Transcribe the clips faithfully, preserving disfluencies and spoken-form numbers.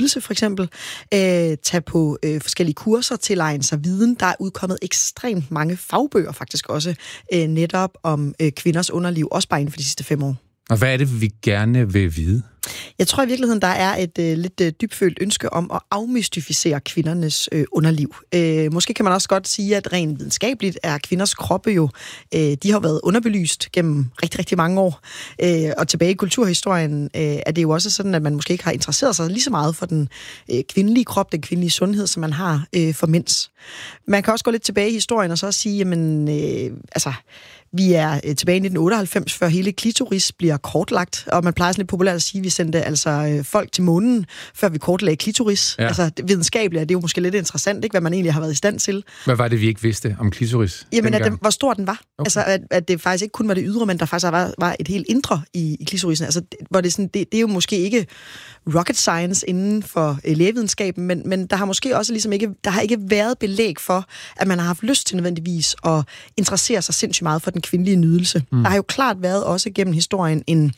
nydelse, for eksempel. Øh, tage på øh, forskellige kurser, tilegne sig viden. Der er udkommet ekstremt mange fagbøger faktisk også, øh, netop om øh, kvinders underliv, også bare inden for de sidste fem år. Og hvad er det, vi gerne vil vide? Jeg tror i virkeligheden, der er et øh, lidt øh, dybfølt ønske om at afmystificere kvindernes øh, underliv. Øh, måske kan man også godt sige, at rent videnskabeligt er kvinders kroppe jo, øh, de har været underbelyst gennem rigtig, rigtig mange år. Øh, og tilbage i kulturhistorien øh, er det jo også sådan, at man måske ikke har interesseret sig lige så meget for den øh, kvindelige krop, den kvindelige sundhed, som man har øh, for mænds. Man kan også gå lidt tilbage i historien og så sige, jamen, øh, altså... Vi er tilbage i nitten otteoghalvfems, før hele klitoris bliver kortlagt, og man plejer sådan lidt populært at sige, at vi sendte altså folk til månen, før vi kortlagde klitoris. Ja. Altså videnskabeligt er det jo måske lidt interessant, ikke, hvad man egentlig har været i stand til. Hvad var det, vi ikke vidste om klitoris? Jamen, at den, hvor stor den var. Okay. Altså, at, at det faktisk ikke kun var det ydre, men der faktisk var, var et helt indre i, i klitorisen. Altså, hvor det, sådan, det, det er jo måske ikke rocket science inden for lægevidenskaben, men, men der har måske også ligesom ikke, der har ikke været belæg for, at man har haft lyst til nødvendigvis at interessere sig sindssygt meget for den kvindelige nydelse. Mm. Der har jo klart været også gennem historien en,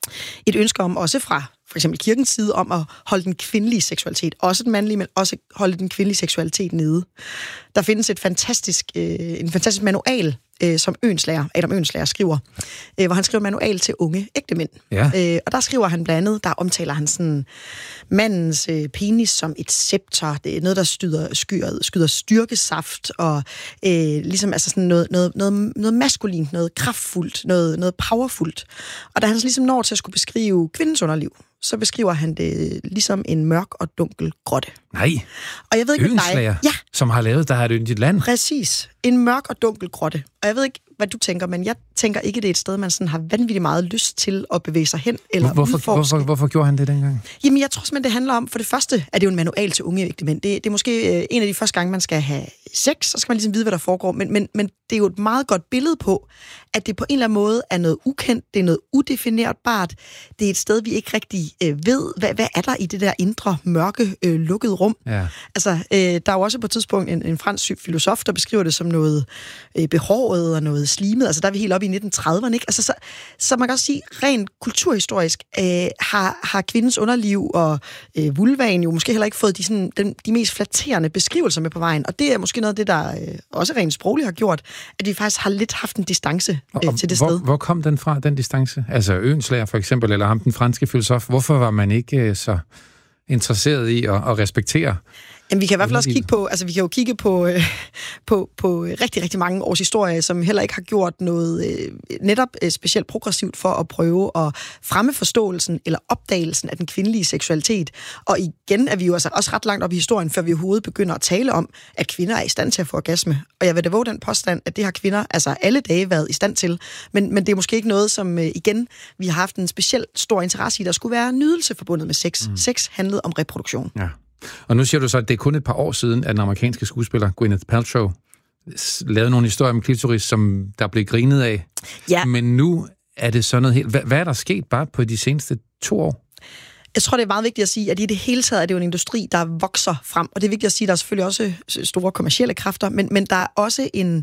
et ønske om, også fra for eksempel kirkens side, om at holde den kvindelige seksualitet, også den mandlige, men også holde den kvindelige seksualitet nede. Der findes et fantastisk, øh, en fantastisk manual, øh, som Oehlenschläger, Adam Oehlenschläger skriver, øh, hvor han skriver manual til unge ægtemænd. Ja. Øh, og der skriver han blandt andet, der omtaler han sådan mandens øh, penis som et scepter, det er noget, der skyder, skyder, skyder styrkesaft, og øh, ligesom altså sådan noget, noget, noget, noget maskulint, noget kraftfuldt, noget, noget powerfuldt. Og da han så ligesom når til at skulle beskrive kvindens underliv, så beskriver han det ligesom en mørk og dunkel grotte. Nej, og jeg ved ikke, Oehlenschläger, ja. Som har lavet, der har et yndigt land. Præcis. En mørk og dunkel grotte. Og jeg ved ikke, hvad du tænker, men jeg tænker ikke, det er et sted, man sådan har vanvittigt meget lyst til at bevæge sig hen eller hvorfor, hvorfor, hvorfor gjorde han det dengang? Jamen, jeg tror simpelthen, det handler om, for det første er det jo en manual til unge ægtemænd. Det, det er måske øh, en af de første gange, man skal have sex, så skal man ligesom vide, hvad der foregår. Men, men, men det er jo et meget godt billede på, at det på en eller anden måde er noget ukendt, det er noget udefinerbart. Det er et sted, vi ikke rigtig øh, ved, hvad, hvad er der i det der indre, mørke, øh, lukkede rum. Ja. Altså, øh, der er jo også på et tidspunkt en, en fransk filosof, der beskriver det som noget øh, behåret og noget slimet. Altså, der er vi helt oppe i nitten trediverne, ikke? Altså, så, så man kan også sige, rent kulturhistorisk øh, har, har kvindens underliv og øh, vulvaen jo måske heller ikke fået de, sådan, den, de mest flatterende beskrivelser med på vejen. Og det er måske noget af det, der øh, også rent sprogligt har gjort, at vi faktisk har lidt haft en distance øh, til det hvor, sted. Hvor kom den fra, den distance? Altså Oehlenschläger for eksempel, eller ham, den franske filosof. Hvorfor var man ikke øh, så interesseret i at, at respektere? Jamen, vi kan i hvert fald også kigge på, altså vi kan jo kigge på, øh, på, på rigtig, rigtig mange års historie, som heller ikke har gjort noget øh, netop øh, specielt progressivt for at prøve at fremme forståelsen eller opdagelsen af den kvindelige seksualitet. Og igen er vi jo altså også ret langt op i historien, før vi overhovedet begynder at tale om, at kvinder er i stand til at få orgasme. Og jeg vil da våge den påstand, at det har kvinder altså alle dage været i stand til. Men, men det er måske ikke noget, som øh, igen, vi har haft en specielt stor interesse i, der skulle være nydelse forbundet med sex. Mm. Sex handlede om reproduktion. Ja. Og nu siger du så, at det er kun et par år siden, at den amerikanske skuespiller Gwyneth Paltrow lavede nogle historier om klitoris, som der blev grinet af. Ja. Men nu er det sådan noget helt... Hvad, hvad er der sket bare på de seneste to år? Jeg tror, det er meget vigtigt at sige, at i det hele taget er det jo en industri, der vokser frem. Og det er vigtigt at sige, at der er selvfølgelig også store kommercielle kræfter, men, men der er også en,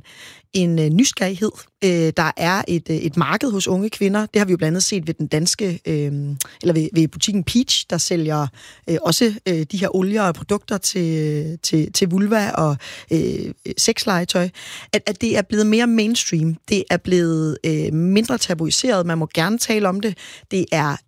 en nysgerrighed. Der er et, et marked hos unge kvinder. Det har vi jo blandt andet set ved den danske, eller ved, ved butikken Peach, der sælger også de her olier og produkter til, til, til vulva og sexlegetøj. At, at det er blevet mere mainstream. Det er blevet mindre tabuiseret. Man må gerne tale om det. Det er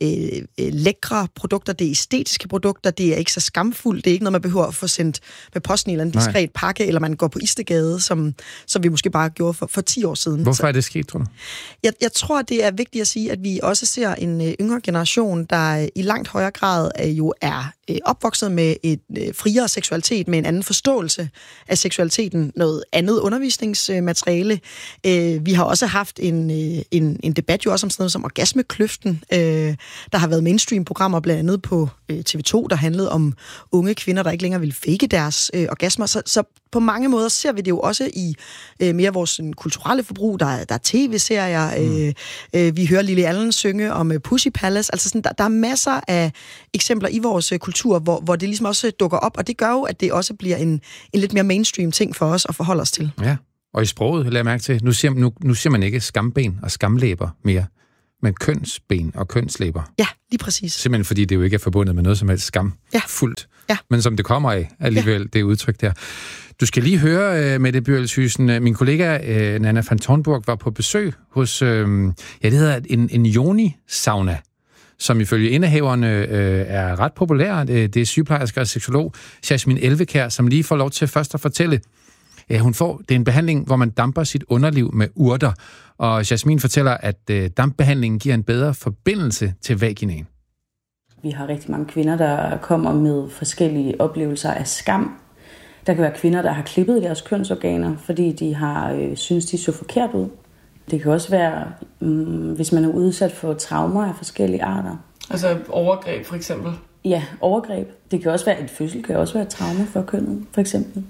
lækre produkter, det er æstetiske produkter, det er ikke så skamfuldt, det er ikke noget, man behøver at få sendt med posten i en eller anden diskret pakke, eller man går på Istegade, som, som vi måske bare gjorde for, for ti år siden. Hvorfor er det sket, tror du? Jeg, jeg tror, det er vigtigt at sige, at vi også ser en uh, yngre generation, der i langt højere grad uh, jo er uh, opvokset med et uh, friere seksualitet, med en anden forståelse af seksualiteten, noget andet undervisningsmateriale. Uh, vi har også haft en, uh, en, en debat jo også om sådan noget som orgasmekløften. Uh, der har været mainstream-programmer blandt andet på uh, T V to, der handlede om unge kvinder, der ikke længere ville fake deres uh, orgasmer. Så, så på mange måder ser vi det jo også i uh, mere vores sådan, kulturelle forbrug. Der er, der er tv-serier. Mm. Øh, øh, vi hører Lily Allen synge om uh, Pussy Palace. Altså sådan, der, der er masser af eksempler i vores uh, kultur, hvor, hvor det ligesom også dukker op, og det gør jo, at det også bliver en, en lidt mere mainstream ting for os at forholde os til. Ja, og i sproget, lad jeg mærke til, nu siger, nu, nu siger man ikke skamben og skamlæber mere. men kønsben og kønslæber. Ja, lige præcis. Simpelthen fordi det jo ikke er forbundet med noget som helst skam. Ja. Fuldt. Ja. Men som det kommer af, alligevel, ja. Det udtryk der. Du skal lige høre, uh, Mette Bjørl-Thyssen, min kollega uh, Nanna van Tornburg var på besøg hos, uh, ja, det hedder en, en yoni-sauna, som ifølge indehaverne øh, er ret populær. Det, det er sygeplejersker og seksolog Jasmin Elvekær, som lige får lov til først at fortælle. Ja, hun får, det er en behandling, hvor man damper sit underliv med urter. Og Jasmin fortæller, at øh, dampbehandlingen giver en bedre forbindelse til vaginaen. Vi har rigtig mange kvinder, der kommer med forskellige oplevelser af skam. Der kan være kvinder, der har klippet deres kønsorganer, fordi de har øh, synes, de så forkert ud. Det kan også være, um, hvis man er udsat for traumer af forskellige arter. Altså overgreb for eksempel? Ja, overgreb. Det kan også være, en fødsel kan også være et traume for kønnet, for eksempel.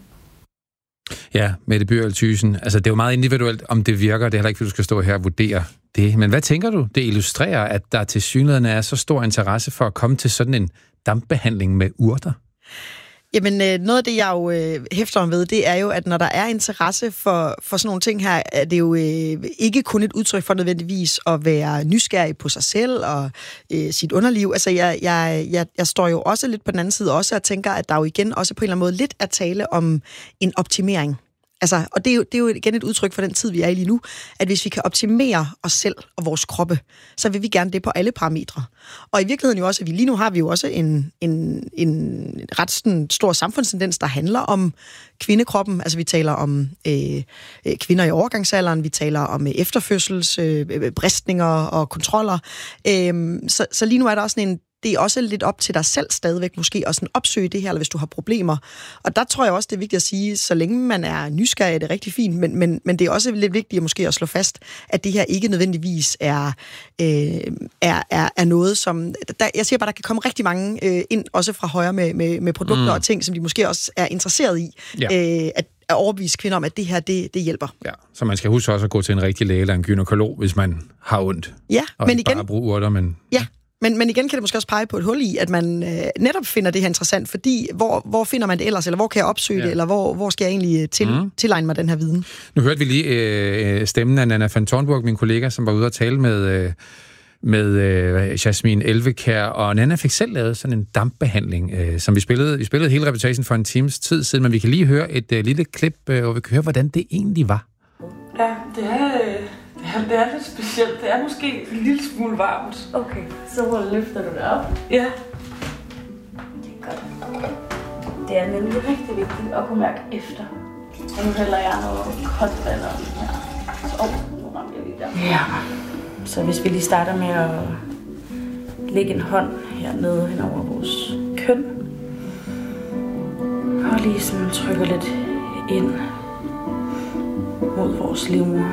Ja, Mette Bjørl-Thyssen. Altså, det er jo meget individuelt, om det virker. Det er heller ikke, fordi du skal stå her og vurdere det. Men hvad tænker du? Det illustrerer, at der til synligheden er så stor interesse for at komme til sådan en dampbehandling med urter. Jamen, noget af det, jeg jo øh, hæfter om ved, det er jo, at når der er interesse for, for sådan nogle ting her, er det jo øh, ikke kun et udtryk for nødvendigvis at være nysgerrig på sig selv og øh, sit underliv. Altså, jeg, jeg, jeg, jeg står jo også lidt på den anden side også og tænker, at der jo igen også på en eller anden måde lidt at tale om en optimering. Altså, og det er, jo, det er jo igen et udtryk for den tid, vi er i lige nu, at hvis vi kan optimere os selv og vores kroppe, så vil vi gerne det på alle parametre. Og i virkeligheden jo også, at vi lige nu har vi jo også en, en, en ret sådan, stor samfundstendens, der handler om kvindekroppen. Altså, vi taler om øh, kvinder i overgangsalderen, vi taler om efterfødsels, øh, bristninger og kontroller. Øh, så, så lige nu er der også sådan en det er også lidt op til dig selv stadigvæk måske at sådan opsøge det her, eller hvis du har problemer. Og der tror jeg også, det er vigtigt at sige, så længe man er nysgerrig, er det rigtig fint, men, men, men det er også lidt vigtigt måske at slå fast, at det her ikke nødvendigvis er, øh, er, er, er noget, som... Der, jeg siger bare, der kan komme rigtig mange øh, ind, også fra højre med, med, med produkter mm. og ting, som de måske også er interesseret i, ja. øh, at at overbevise kvinder om, at det her, det, det hjælper. Ja, så man skal huske også at gå til en rigtig læge eller en gynekolog, hvis man har ondt. Ja, og men ikke igen... bare bruge urter, men... Ja. Men, men igen kan det måske også pege på et hul i, at man øh, netop finder det her interessant, fordi hvor, hvor finder man det ellers, eller hvor kan jeg opsøge ja. det, eller hvor, hvor skal jeg egentlig til, mm. tilegne mig den her viden? Nu hørte vi lige øh, stemmen af Nanna van Tornburg, min kollega, som var ude at tale med, øh, med øh, Jasmin Elvekær, og Nanna fik selv lavet sådan en dampbehandling, øh, som vi spillede. Vi spillede hele reportagen for en times tid siden, men vi kan lige høre et øh, lille klip, øh, hvor vi kan høre, hvordan det egentlig var. Ja, det er... Øh... Ja, det er lidt specielt. Det er måske en lille smule varmt. Okay, så hvor løfter du det op? Ja. Det er godt. Det er nemlig rigtig vigtigt at kunne mærke efter. Og nu hælder jeg noget koldt vand om her. Så, oh, nu rammer jeg lige der. Ja. Så hvis vi lige starter med at lægge en hånd hernede hen over vores køn. Og lige sådan trykker lidt ind mod vores livmoder.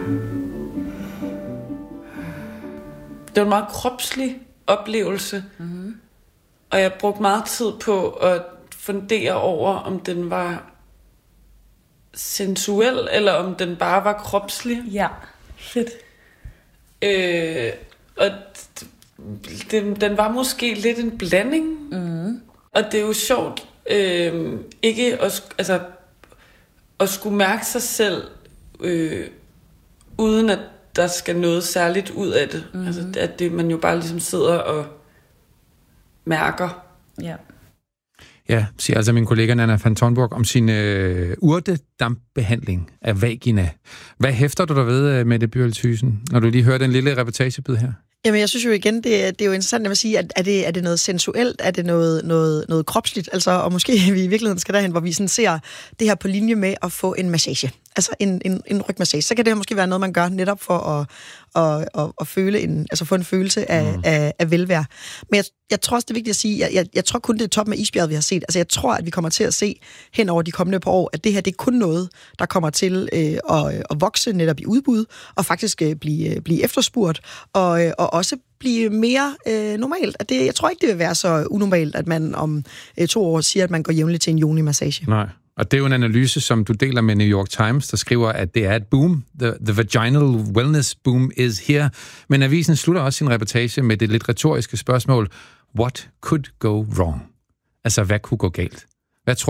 Det var en meget kropslig oplevelse, mm-hmm. og jeg brugte meget tid på at fundere over, om den var sensuel, eller om den bare var kropslig. Ja, fedt. Øh, og den, den var måske lidt en blanding, mm-hmm. og det er jo sjovt, øh, ikke at, altså, at skulle mærke sig selv, øh, uden at der skal noget særligt ud af det. Mm-hmm. Altså, at det, man jo bare ligesom sidder og mærker. Ja. Ja, siger altså min kollega Nanna van Tornburg om sin øh, urtedampbehandling af vagina. Hvad hæfter du der ved, Mette Bjørl-Thyssen, når du lige hørte den lille reportagebid her? Jamen, jeg synes jo igen, det, det er jo interessant at sige, at er det, er det noget sensuelt, er det noget, noget, noget kropsligt, altså, og måske vi i virkeligheden skal derhen, hvor vi sådan ser det her på linje med at få en massage, altså en, en, en rygmassage. Så kan det måske være noget, man gør netop for at, at, at, at føle en, altså få en følelse af, mm. af, af velvære. Men jeg, jeg tror også, det er vigtigt at sige, jeg, jeg, jeg tror kun, det er toppen af isbjerget, vi har set. Altså, jeg tror, at vi kommer til at se hen over de kommende par år, at det her, det er kun noget, der kommer til øh, at, at vokse netop i udbud, og faktisk øh, blive, blive efterspurgt, og, øh, og også blive mere øh, normalt. At det, jeg tror ikke, det vil være så unormalt, at man om øh, to år siger, at man går jævnligt til en yoni-massage. Nej. Og det er jo en analyse, som du deler med New York Times, der skriver, at det er et boom. The, the vaginal wellness boom is here. Men avisen slutter også sin reportage med det lidt retoriske spørgsmål, what could go wrong? Altså, hvad kunne gå galt? Hvad tror du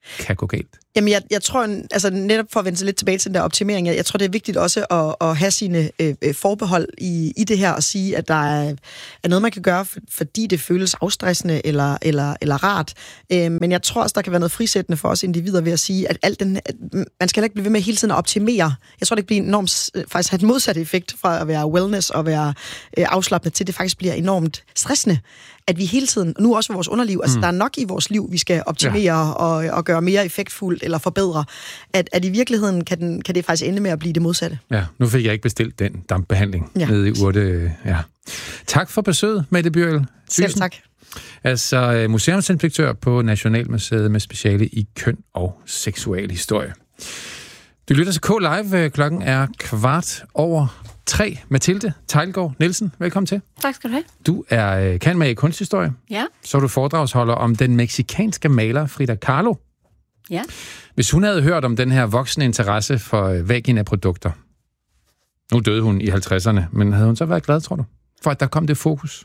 kan gå galt? Jamen, jeg, jeg tror, altså netop for at vende sig lidt tilbage til den der optimering, jeg, jeg tror, det er vigtigt også at, at have sine øh, forbehold i, i det her, og sige, at der er, er noget, man kan gøre, for, fordi det føles afstressende eller, eller, eller rart. Øh, men jeg tror også, der kan være noget frisættende for os individer ved at sige, at, alt den, at man skal heller ikke blive ved med hele tiden at optimere. Jeg tror, det bliver enormt, faktisk have et modsat effekt fra at være wellness og være øh, afslappende til, det faktisk bliver enormt stressende, at vi hele tiden, nu også for vores underliv, altså mm. der er nok i vores liv, vi skal optimere ja. og, og gøre mere effektfuldt eller forbedre, at, at i virkeligheden kan, den, kan det faktisk ende med at blive det modsatte. Ja, nu fik jeg ikke bestilt den dampbehandling ja. nede i Urte. Ja. Tak for besøget, Mette Bjørl. Selv tak. Altså museumsinspektør på Nationalmuseet med speciale i køn og seksualhistorie. Du lytter til K Live. Klokken er kvart over tre. Mathilde Teilgaard Nielsen, velkommen til. Tak skal du have. Du er kan med i kunsthistorie. Ja. Så er du foredragsholder om den meksikanske maler Frida Kahlo. Ja. Hvis hun havde hørt om den her voksende interesse for vagina-produkter, nu døde hun i halvtredserne, men havde hun så været glad, tror du, for at der kom det fokus?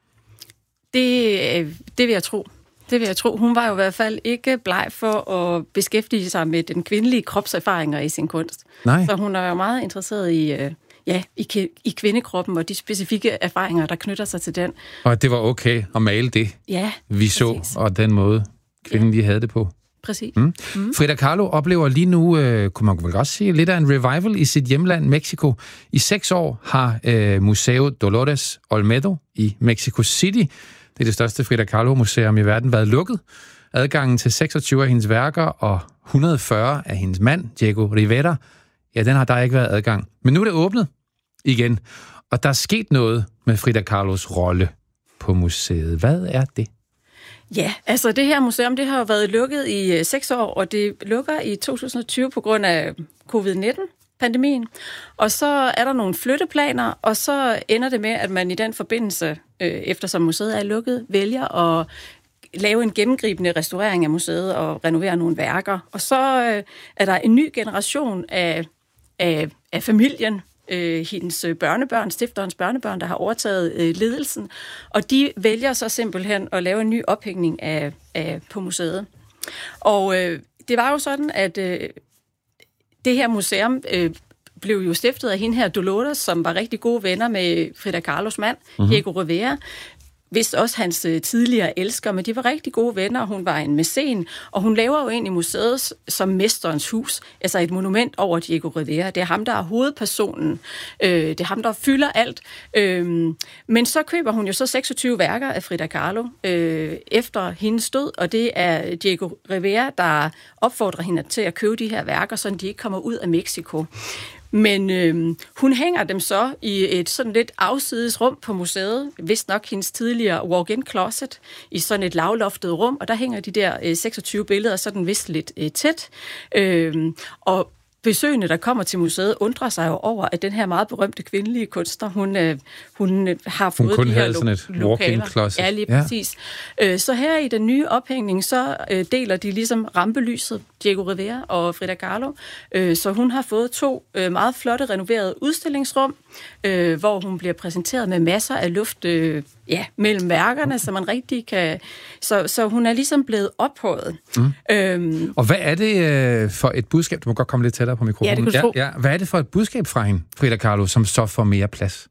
Det, det vil jeg tro. Det vil jeg tro. Hun var jo i hvert fald ikke bleg for at beskæftige sig med den kvindelige kropserfaringer i sin kunst. Nej. Så hun er jo meget interesseret i, ja, i, i kvindekroppen og de specifikke erfaringer, der knytter sig til den. Og det var okay at male det, ja, vi så, præcis. Og den måde, kvinden lige havde det på. Præcis. Mm. Mm. Frida Kahlo oplever lige nu, øh, kunne man vel godt sige, lidt af en revival i sit hjemland, Mexico. I seks år har øh, Museo Dolores Olmedo i Mexico City, det er det største Frida Kahlo-museum i verden, været lukket. Adgangen til seksogtyve af hendes værker og et hundrede og fyrre af hendes mand, Diego Rivera, ja, den har der ikke været adgang. Men nu er det åbnet igen, og der er sket noget med Frida Kahlos rolle på museet. Hvad er det? Ja, altså det her museum, det har jo været lukket i seks år, og det lukker i to tusind og tyve på grund af covid nitten-pandemien. Og så er der nogle flytteplaner, og så ender det med, at man i den forbindelse, øh, eftersom museet er lukket, vælger at lave en gennemgribende restaurering af museet og renovere nogle værker. Og så øh, er der en ny generation af, af, af familien, Øh, hendes børnebørn, stifterens børnebørn, der har overtaget øh, ledelsen, og de vælger så simpelthen at lave en ny ophængning af, af, på museet. Og øh, det var jo sådan, at øh, det her museum øh, blev jo stiftet af hende her Dolores, som var rigtig gode venner med Frida Kahlos mand, mm-hmm. Diego Rivera. Vist også hans øh, tidligere elsker, men de var rigtig gode venner. Hun var en mæcen, og hun laver jo egentlig museet som mesterens hus, altså et monument over Diego Rivera. Det er ham, der er hovedpersonen. Øh, det er ham, der fylder alt. Øh, men så køber hun jo så seksogtyve værker af Frida Kahlo øh, efter hendes død, og det er Diego Rivera, der opfordrer hende til at købe de her værker, så de ikke kommer ud af Mexico. Men øh, hun hænger dem så i et sådan lidt afsides rum på museet, vist nok hendes tidligere walk-in closet, i sådan et lavloftet rum, og der hænger de der øh, seksogtyve billeder sådan vist lidt øh, tæt. Øh, og besøgende, der kommer til museet, undrer sig jo over, at den her meget berømte kvindelige kunstner, hun, øh, hun har fået hun kun de her havde sådan et lo- lokaler. walk-in closet. Ja, lige præcis. Ja. Øh, så her i den nye ophængning, så øh, deler de ligesom rampelyset, Diego Rivera og Frida Kahlo. Øh, så hun har fået to øh, meget flotte, renoverede udstillingsrum, øh, hvor hun bliver præsenteret med masser af luft øh, ja, mellem værkerne, så man rigtig kan... Så, så hun er ligesom blevet ophøjet. Mm. Øhm, og hvad er det øh, for et budskab? Du må godt komme lidt tættere på mikrofonen. Ja, det kan du ja, ja. Hvad er det for et budskab fra hende, Frida Kahlo, som så får mere plads?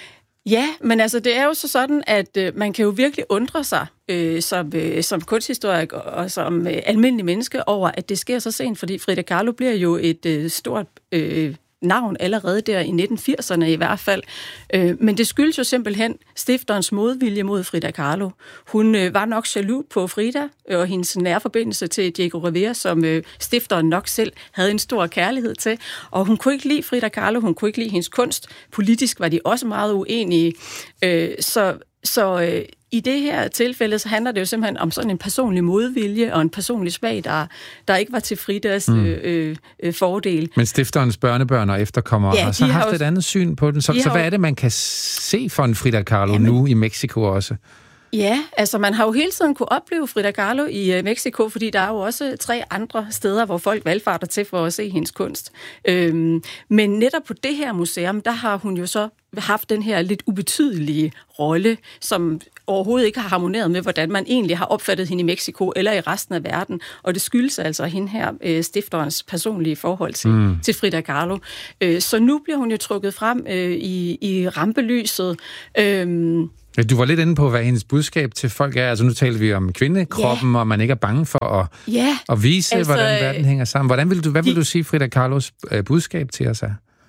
Ja, men altså det er jo så sådan, at øh, man kan jo virkelig undre sig øh, som, øh, som kunsthistoriker og som øh, almindelig menneske over, at det sker så sent, fordi Frida Kahlo bliver jo et øh, stort øh, navn allerede der i nitten firserne i hvert fald. Øh, men det skyldes jo simpelthen stifterens modvilje mod Frida Kahlo. Hun øh, var nok jaloux på Frida og hendes nære forbindelse til Diego Rivera, som øh, stifteren nok selv havde en stor kærlighed til. Og hun kunne ikke lide Frida Kahlo, hun kunne ikke lide hendes kunst. Politisk var de også meget uenige. Øh, så så øh, i det her tilfælde, så handler det jo simpelthen om sådan en personlig modvilje og en personlig smag, der, der ikke var til Fridas mm. øh, øh, fordel. Men stifterens børnebørn og efterkommere ja, har så haft har et jo, andet syn på den. Så, så hvad er det, man kan se for en Frida Kahlo jamen, nu i Mexico også? Ja, altså man har jo hele tiden kunne opleve Frida Kahlo i uh, Mexico, fordi der er jo også tre andre steder, hvor folk valgfarter til for at se hendes kunst. Øhm, men netop på det her museum, der har hun jo så haft den her lidt ubetydelige rolle, som overhovedet ikke har harmoneret med, hvordan man egentlig har opfattet hende i Mexico eller i resten af verden. Og det skyldes altså hende her, øh, stifterens personlige forhold til, mm. til Frida Kahlo. Øh, så nu bliver hun jo trukket frem øh, i, i rampelyset. Øh, Du var lidt inde på, hvad hendes budskab til folk er. Altså nu taler vi om kvindekroppen, yeah. og man ikke er bange for at, yeah. at vise, altså, hvordan verden hænger sammen. Hvordan vil du, hvad vil de, du sige, Frida Kahlos øh, budskab til os er?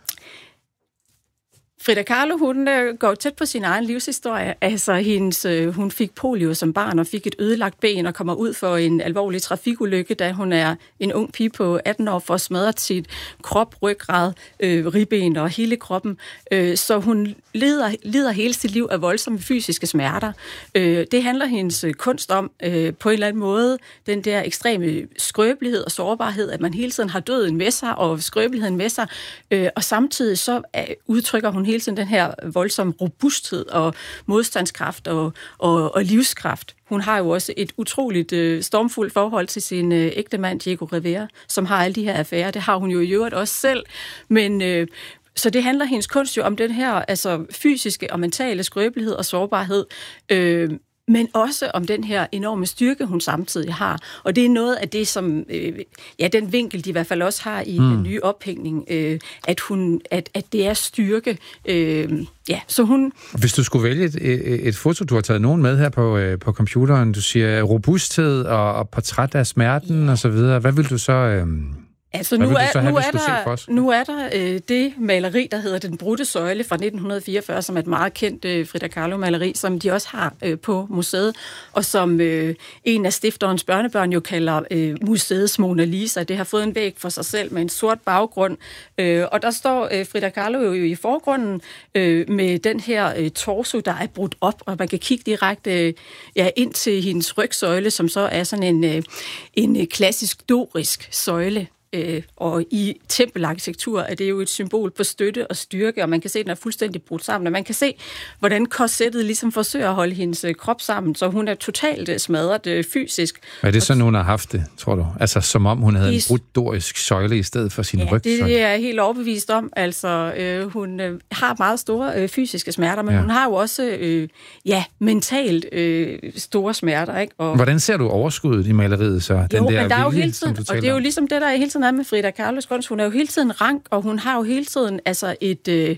Frida Kahlo, hun øh, går tæt på sin egen livshistorie. Altså, hendes, øh, hun fik polio som barn og fik et ødelagt ben og kommer ud for en alvorlig trafikulykke, da hun er en ung pige på atten år, for at smadre sit krop, ryggrad, øh, ribben og hele kroppen. Øh, så hun lider, lider hele sit liv af voldsomme fysiske smerter. Øh, det handler hendes kunst om øh, på en eller anden måde, den der ekstreme skrøbelighed og sårbarhed, at man hele tiden har døden med sig og skrøbeligheden med sig. Øh, og samtidig så øh, udtrykker hun hele tiden den her voldsomme robusthed og modstandskraft og, og, og livskraft. Hun har jo også et utroligt øh, stormfuldt forhold til sin øh, ægtemand Diego Rivera, som har alle de her affærer. Det har hun jo i øvrigt også selv, men øh, så det handler hendes kunst jo om den her altså fysiske og mentale skrøbelighed og sårbarhed, øh, men også om den her enorme styrke, hun samtidig har. Og det er noget af det, som, øh, ja, den vinkel, de i hvert fald også har i mm. den nye ophængning, øh, at, hun, at, at det er styrke. Øh, ja, så hun... Hvis du skulle vælge et, et, et foto, du har taget nogen med her på, øh, på computeren, du siger robusthed og, og portræt af smerten og så videre, hvad vil du så... Øh... Altså, nu er, have, nu, er der, nu er der øh, det maleri, der hedder Den brudte søjle fra nitten fireogfyrre, som er et meget kendt øh, Frida Kahlo-maleri, som de også har øh, på museet, og som øh, en af stifterens børnebørn jo kalder øh, museets Mona Lisa. Det har fået en væg for sig selv med en sort baggrund, øh, og der står øh, Frida Kahlo jo i forgrunden øh, med den her øh, torso, der er brudt op, og man kan kigge direkte øh, ja, ind til hendes rygsøjle, som så er sådan en, øh, en øh, klassisk dorisk søjle. Øh, og i tempelarkitektur er det jo et symbol på støtte og styrke, og man kan se, at den er fuldstændig brudt sammen, og man kan se, hvordan korsettet ligesom forsøger at holde hendes krop sammen, så hun er totalt smadret øh, fysisk. Er det sådan, hun har haft det, tror du? Altså, som om hun havde I... en brudt dorisk søjle i stedet for sin ja, rygsøjle? det er jeg helt overbevist om. Altså, øh, hun øh, har meget store øh, fysiske smerter, men ja. hun har jo også, øh, ja, mentalt øh, store smerter, ikke? Og... Hvordan ser du overskuddet i maleriet så? Den jo, der men der er vilje, jo hele tiden, og det er jo ligesom det, der er hele tiden med Frida Kahlos kunst. Hun er jo hele tiden rank, og hun har jo hele tiden altså et, øh,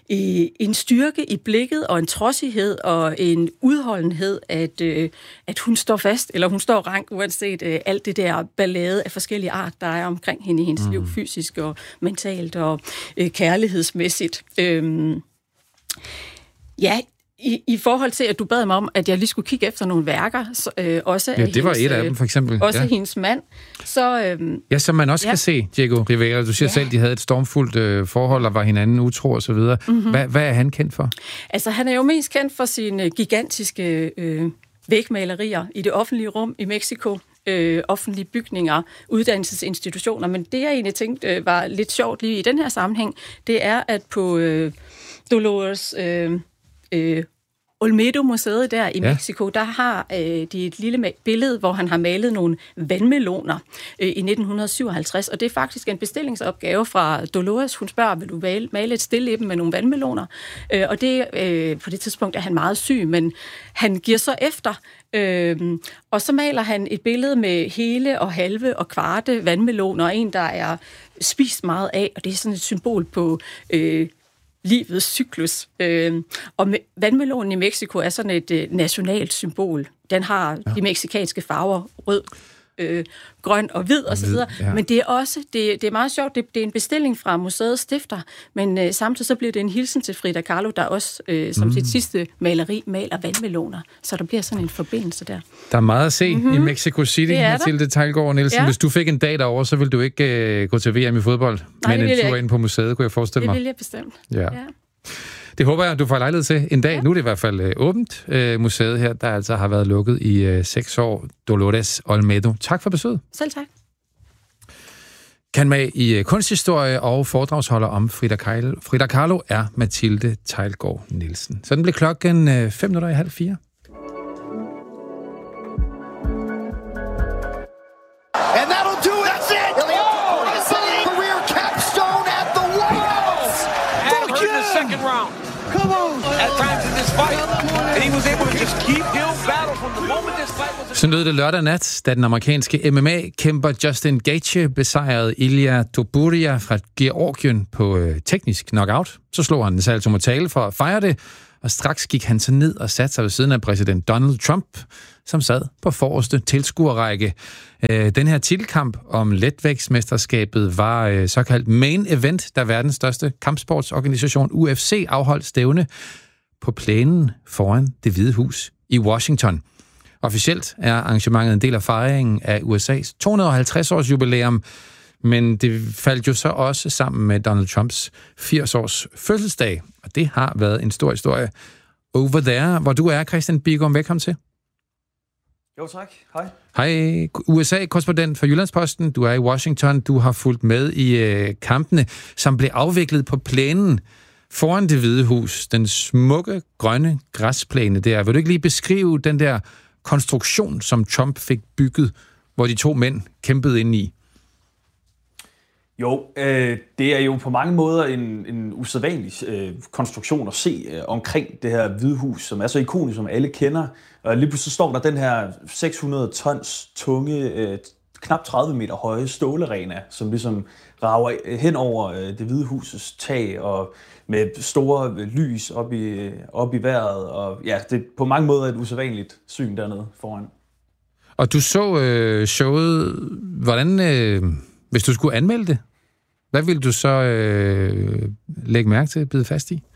en styrke i blikket, og en trodsighed, og en udholdenhed, at, øh, at hun står fast, eller hun står rank, uanset øh, alt det der ballade af forskellige art, der er omkring hende i hendes mm. liv, fysisk og mentalt og øh, kærlighedsmæssigt. Øhm, ja, I, I forhold til, at du bad mig om, at jeg lige skulle kigge efter nogle værker, så, øh, også ja, det var hendes, et af dem, for eksempel. Også ja. hendes mand. Så, øh, ja, som man også ja. kan se, Diego Rivera. Du siger ja. selv, de havde et stormfuldt øh, forhold, og var hinanden utro og så videre. Mm-hmm. Hvad, hvad er han kendt for? Altså, han er jo mest kendt for sine gigantiske øh, vægmalerier i det offentlige rum i Mexico. Øh, offentlige bygninger, uddannelsesinstitutioner. Men det, jeg egentlig tænkte øh, var lidt sjovt lige i den her sammenhæng, det er, at på øh, Dolores... Øh, Øh, Olmedo-museet der i ja. Mexico, der har øh, de et lille billede, hvor han har malet nogle vandmeloner øh, i nitten syvoghalvtreds, og det er faktisk en bestillingsopgave fra Dolores. Hun spørger, vil du male et stilleben med nogle vandmeloner? Øh, og det, øh, på det tidspunkt er han meget syg, men han giver så efter, øh, og så maler han et billede med hele og halve og kvarte vandmeloner, en, der er spist meget af, og det er sådan et symbol på øh, livets cyklus. Øh, og me- vandmelonen i Mexico er sådan et øh, nationalt symbol. Den har ja. de mexikanske farver, rød, øh, grøn og hvid osv. Ja. Men det er også, det, det er meget sjovt, det, det er en bestilling fra museets stifter, men øh, samtidig så bliver det en hilsen til Frida Kahlo, der også øh, som mm. sit sidste maleri maler vandmeloner. Så der bliver sådan en forbindelse der. Der er meget at se mm-hmm. i Mexico City, Mathilde Theilgaard Nielsen. Ja. Hvis du fik en dag derovre, så ville du ikke øh, gå til V M i fodbold, nej, men en tur ind på museet, kunne jeg forestille mig. Det vil jeg bestemt. Ja. ja. Det håber jeg, du får lejlighed til en dag. Ja. Nu er det i hvert fald øh, åbent, øh, museet her, der altså har været lukket i øh, seks år. Dolores Olmedo. Tak for besøget. Selv tak. Kan med i øh, kunsthistorie og foredragsholder om Frida Kahlo, Frida Kahlo er Mathilde Theilgaard Nielsen. Så den blev klokken øh, fem minutter i halv fire. And that'll do it. That's it. Oh, it's a career capstone at the White House. Second round. times in this fight, and he was able to just keep Hill battle from the moment this fight was. Så lød det lørdag nat, da den amerikanske M M A-kæmper Justin Gaethje besejrede Ilia Topuria fra Georgien på øh, teknisk knockout. Så slog han Salto Mortale for at fejre det, og straks gik han så ned og satte sig ved siden af præsident Donald Trump, som sad på forreste tilskuerrække. Den her titelkamp om letvægtsmesterskabet var såkaldt main event, da verdens største kampsportsorganisation U F C afholdt stævne på plænen foran Det Hvide Hus i Washington. Officielt er arrangementet en del af fejringen af U S A's to hundrede og halvtreds års jubilæum, men det faldt jo så også sammen med Donald Trumps firs års fødselsdag, og det har været en stor historie. Over there, hvor du er, Christian Bigum, velkommen til. Jo, tak. Hej. Hej, U S A-korrespondent for Jyllandsposten. Du er i Washington. Du har fulgt med i øh, kampene, som blev afviklet på plænen foran Det Hvide Hus. Den smukke, grønne græsplæne der. Vil du ikke lige beskrive den der konstruktion, som Trump fik bygget, hvor de to mænd kæmpede ind i? Jo, øh, det er jo på mange måder en, en usædvanlig øh, konstruktion at se øh, omkring det her Hvide Hus, som er så ikonisk, som alle kender. Og lige pludselig står der den her seks hundrede tons tunge, øh, knap tredive meter høje stålarena, som ligesom rager hen over øh, Det Hvide Husets tag, og med store øh, lys op i, øh, op i vejret. Og ja, det er på mange måder et usædvanligt syn dernede foran. Og du så øh, showet. Hvordan... Øh Hvis du skulle anmelde det, hvad ville du så øh, lægge mærke til at bide fast i?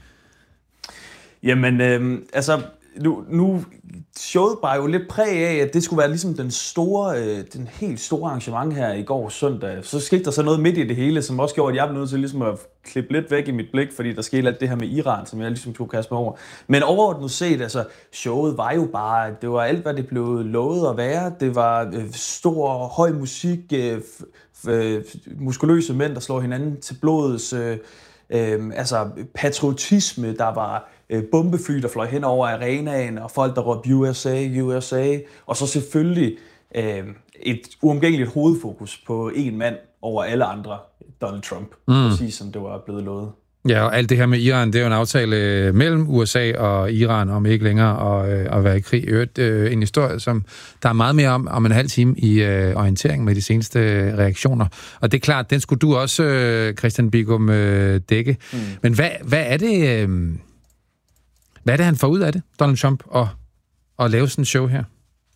Jamen, øh, altså, nu, nu showet bare jo lidt præg af, at det skulle være ligesom den store, øh, den helt store arrangement her i går søndag. Så skete der så noget midt i det hele, som også gjorde, at jeg blev nødt til ligesom at klippe lidt væk i mit blik, fordi der skete alt det her med Iran, som jeg ligesom skulle kaste mig over. Men overordnet set, altså, showet var jo bare, det var alt, hvad det blev lovet at være. Det var øh, stor, høj musik, øh, øh, muskuløse mænd, der slår hinanden til blodets, øh, øh, altså patriotisme, der var øh, bombefly, der fløj hen over arenaen, og folk, der råbte U S A, U S A, og så selvfølgelig øh, et uomgængeligt hovedfokus på en mand over alle andre, Donald Trump, mm. præcis som det var blevet lovet. Ja, og alt det her med Iran, det er jo en aftale mellem U S A og Iran om ikke længere at, øh, at være i krig. Øvrigt øh, en historie, som der er meget mere om om en halv time i øh, orientering med de seneste reaktioner. Og det er klart, den skulle du også, øh, Christian Bigum, øh, dække. Mm. Men hvad, hvad er det, øh, hvad er det, han får ud af det, Donald Trump, at, at lave sådan en show her?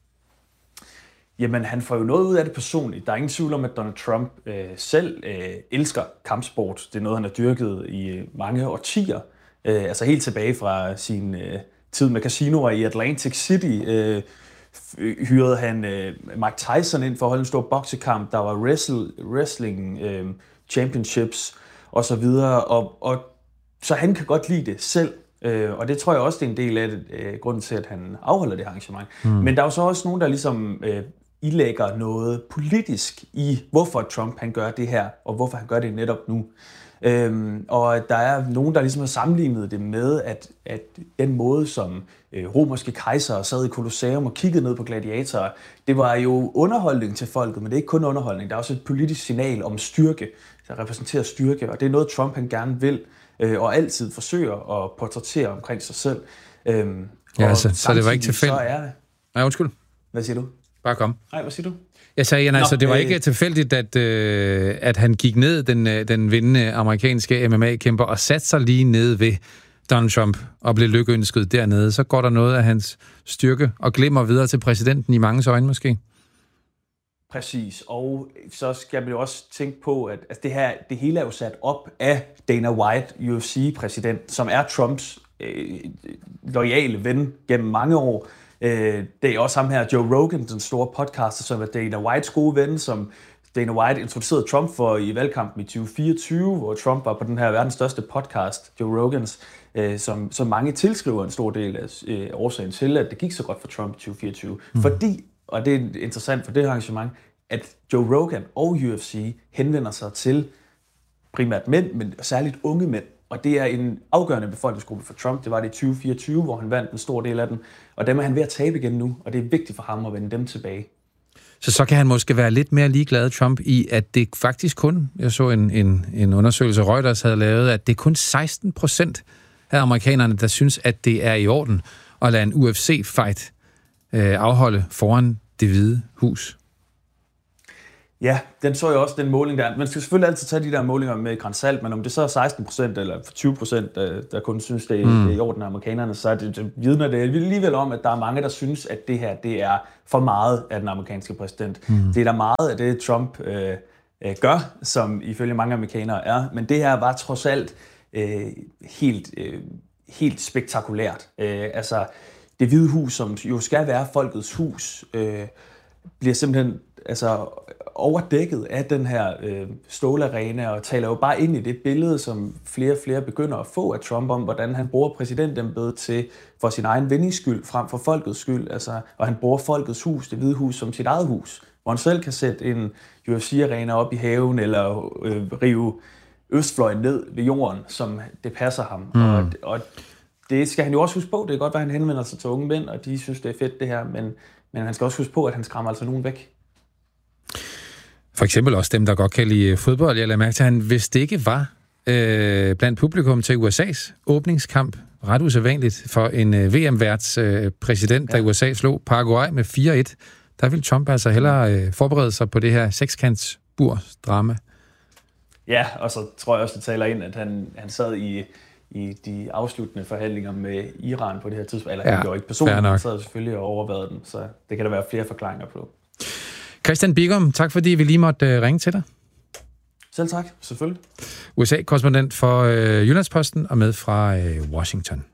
Jamen, han får jo noget ud af det personligt. Der er ingen tvivl om, at Donald Trump øh, selv øh, elsker kampsport. Det er noget, han har dyrket i mange årtier. Øh, altså helt tilbage fra sin øh, tid med casinoer i Atlantic City. Øh, hyrede han øh, Mike Tyson ind for at holde en stor boksekamp. Der var wrestle, wrestling øh, championships og så videre. Og, og, så han kan godt lide det selv. Øh, og det tror jeg også, det er en del af det, øh, grunden til, at han afholder det arrangement. Mm. Men der er jo så også nogen, der ligesom øh, ilægger noget politisk i, hvorfor Trump han gør det her, og hvorfor han gør det netop nu. Øhm, og der er nogen, der ligesom har sammenlignet det med, at, at den måde, som øh, romerske kejsere sad i Colosseum og kiggede ned på gladiatorer, det var jo underholdning til folket, men det er ikke kun underholdning. Der er også et politisk signal om styrke, der repræsenterer styrke, og det er noget, Trump han gerne vil, øh, og altid forsøger at portrættere omkring sig selv. Øhm, ja, altså, så det var ikke tilfældigt? Er... Nej, undskyld. Hvad siger du? Bare kom. Nej, hvad siger du? Jeg sagde, at altså, det var ikke tilfældigt, at, øh, at han gik ned, den, den vindende amerikanske M M A-kæmper, og satte sig lige ned ved Donald Trump og blev lykkeønsket dernede. Så går der noget af hans styrke og glimmer videre til præsidenten i manges øjne måske. Præcis, og så skal man jo også tænke på, at altså, det her det hele er jo sat op af Dana White, U F C-præsident, som er Trumps øh, loyale ven gennem mange år. Det er også ham her, Joe Rogan, den store podcaster, som er Dana Whites gode ven, som Dana White introducerede Trump for i valgkampen i tyve fireogtyve, hvor Trump var på den her verdens største podcast, Joe Rogans, som, som mange tilskriver en stor del af årsagen til, at det gik så godt for Trump i tyve fireogtyve. Mm. Fordi, og det er interessant for det her arrangement, at Joe Rogan og U F C henvender sig til primært mænd, men særligt unge mænd. Og det er en afgørende befolkningsgruppe for Trump. Det var det i tyve fireogtyve, hvor han vandt en stor del af den. Og dem er han ved at tabe igen nu, og det er vigtigt for ham at vende dem tilbage. Så så kan han måske være lidt mere ligeglad, Trump, i at det faktisk kun, jeg så en, en, en undersøgelse, Reuters havde lavet, at det er kun seksten procent af amerikanerne, der synes, at det er i orden at lade en U F C-fight øh, afholde foran Det Hvide Hus. Ja, den så jeg også, den måling der. Man skal selvfølgelig altid tage de der målinger med grænsalt, men om det så er seksten procent eller tyve procent, der kun synes, det er, mm. det er i orden af amerikanerne, så er det, det vidner det alligevel om, at der er mange, der synes, at det her det er for meget af den amerikanske præsident. Mm. Det er der meget af det, Trump øh, øh, gør, som ifølge mange amerikanere er, men det her var trods alt øh, helt, øh, helt spektakulært. Øh, altså, Det Hvide Hus, som jo skal være folkets hus, øh, bliver simpelthen altså overdækket af den her øh, stålarena og taler jo bare ind i det billede, som flere og flere begynder at få af Trump om, hvordan han bruger præsidentembedet til for sin egen vindings skyld frem for folkets skyld, altså, og han bruger folkets hus, Det Hvide Hus, som sit eget hus, hvor han selv kan sætte en U F C-arena op i haven eller øh, rive østfløjen ned ved jorden, som det passer ham. Mm. Og, og det skal han jo også huske på. Det kan godt være, at han henvender sig til unge mænd, og de synes, det er fedt det her, men, men han skal også huske på, at han skræmmer altså nogen væk. For eksempel også dem, der godt kan lide fodbold. Jeg lader mærke til, at han, hvis det ikke var øh, blandt publikum til U S A's åbningskamp, ret usædvanligt for en øh, V M-værts øh, præsident, ja. Da U S A slog Paraguay med fire et, der vil Trump altså hellere øh, forberede sig på det her sekskants-bur-drama. Ja, og så tror jeg også, det taler ind, at han, han sad i, i de afsluttende forhandlinger med Iran på det her tidspunkt. Eller ja, han gjorde ikke personligt, han sad selvfølgelig og overvejede den, så det kan der være flere forklaringer på. Christian Bigum, tak fordi vi lige måtte uh, ringe til dig. Selv tak, selvfølgelig. U S A-korrespondent for uh, Jyllandsposten og med fra uh, Washington.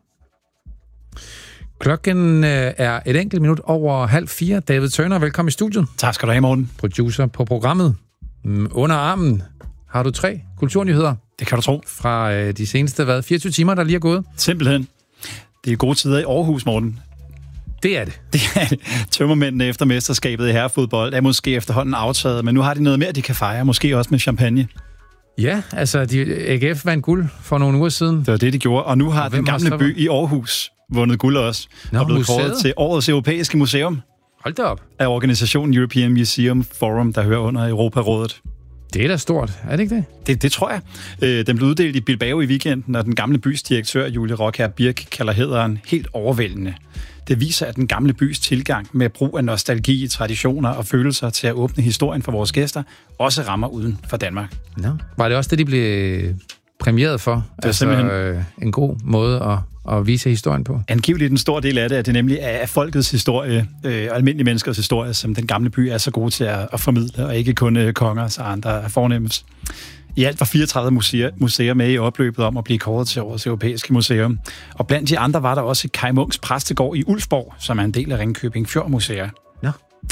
Klokken uh, er et enkelt minut over halv fire. David Turner, velkommen i studiet. Tak skal du have, Morten. Producer på programmet. Um, under armen har du tre kulturnyheder. Det kan du tro. Fra uh, de seneste, hvad, fireogtyve timer, der lige er gået. Simpelthen. Det er gode tider i Aarhus, Morten. Det er det. Det er det. Tømmermændene efter mesterskabet i herrefodbold er måske efterhånden aftaget, men nu har de noget mere, de kan fejre, måske også med champagne. Ja, altså de, A G F vandt guld for nogle uger siden. Det var det, de gjorde, og nu har og den gamle by i Aarhus vundet guld også, Nå, og blevet kåret til årets europæiske museum. Hold da op. Af organisationen European Museum Forum, der hører under Europarådet. Det er da stort, er det ikke det? Det, det tror jeg. Øh, den blev uddelt i Bilbao i weekenden, og den gamle bys direktør, Julie Rockher Birk, kalder hæderen helt overvældende. Det viser, at den gamle bys tilgang med brug af nostalgi, traditioner og følelser til at åbne historien for vores gæster, også rammer uden for Danmark. No. Var det også det, de blev præmieret for? Det er altså simpelthen øh, en god måde at, at vise historien på. Angiveligt en stor del af det, at det nemlig er folkets historie, øh, og almindelige menneskers historie, som den gamle by er så god til at, at formidle, og ikke kun øh, kongers og andre fornemmes. I alt var fireogtredive museer, museer med i opløbet om at blive kåret til årets europæiske museum. Og blandt de andre var der også Kai Munks præstegård i Ulfborg, som er en del af Ringkøbing Fjord Museer. Ja.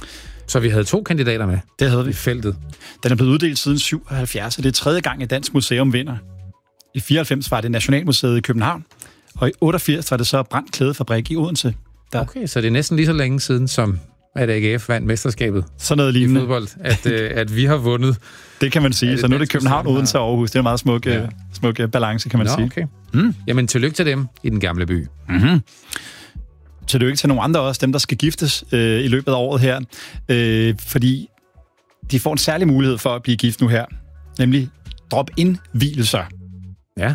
Så vi havde to kandidater med. Det havde vi. I feltet. Den er blevet uddelt siden syvoghalvfjerds, og det er tredje gang, et dansk museum vinder. I fireoghalvfems var det Nationalmuseet i København, og i otteogfirs var det så Brandt Klædefabrik i Odense. Der... Okay, så det er næsten lige så længe siden, som at A G F vandt mesterskabet sådan noget lignende. I fodbold, at, øh, at vi har vundet. Det kan man sige. Ja, så nu er det København, Odense og Aarhus. Det er en meget smuk, ja. smuk balance, kan man Nå, sige. Okay. Mm. Jamen, tillykke til dem i den gamle by. Mm-hmm. Tillykke til nogle andre også, dem der skal giftes øh, i løbet af året her. Øh, fordi de får en særlig mulighed for at blive gift nu her. Nemlig drop-in-hvielser. Ja.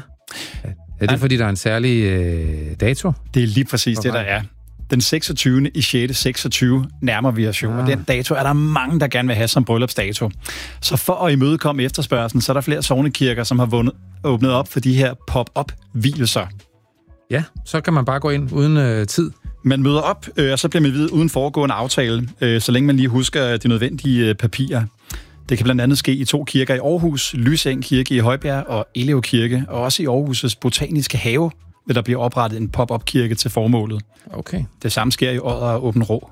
Er det, fordi der er en særlig øh, dato? Det er lige præcis okay. det, der er. Den seksogtyvende i sjette seksogtyve nærmer vi os jo, ah. og den dato er der mange, der gerne vil have som bryllupsdato. Så for at imødekomme efterspørgslen, så er der flere sognekirker, som har vundet, åbnet op for de her pop-up-hvielser. Ja, så kan man bare gå ind uden øh, tid. Man møder op, øh, og så bliver man videt uden foregående aftale, øh, så længe man lige husker de nødvendige øh, papirer. Det kan blandt andet ske i to kirker i Aarhus, Lyseng Kirke i Højbjerg og Elev Kirke, og også i Aarhus' Botaniske Have vil der blive oprettet en pop-up-kirke til formålet. Okay. Det samme sker i Odder og Åben Rå.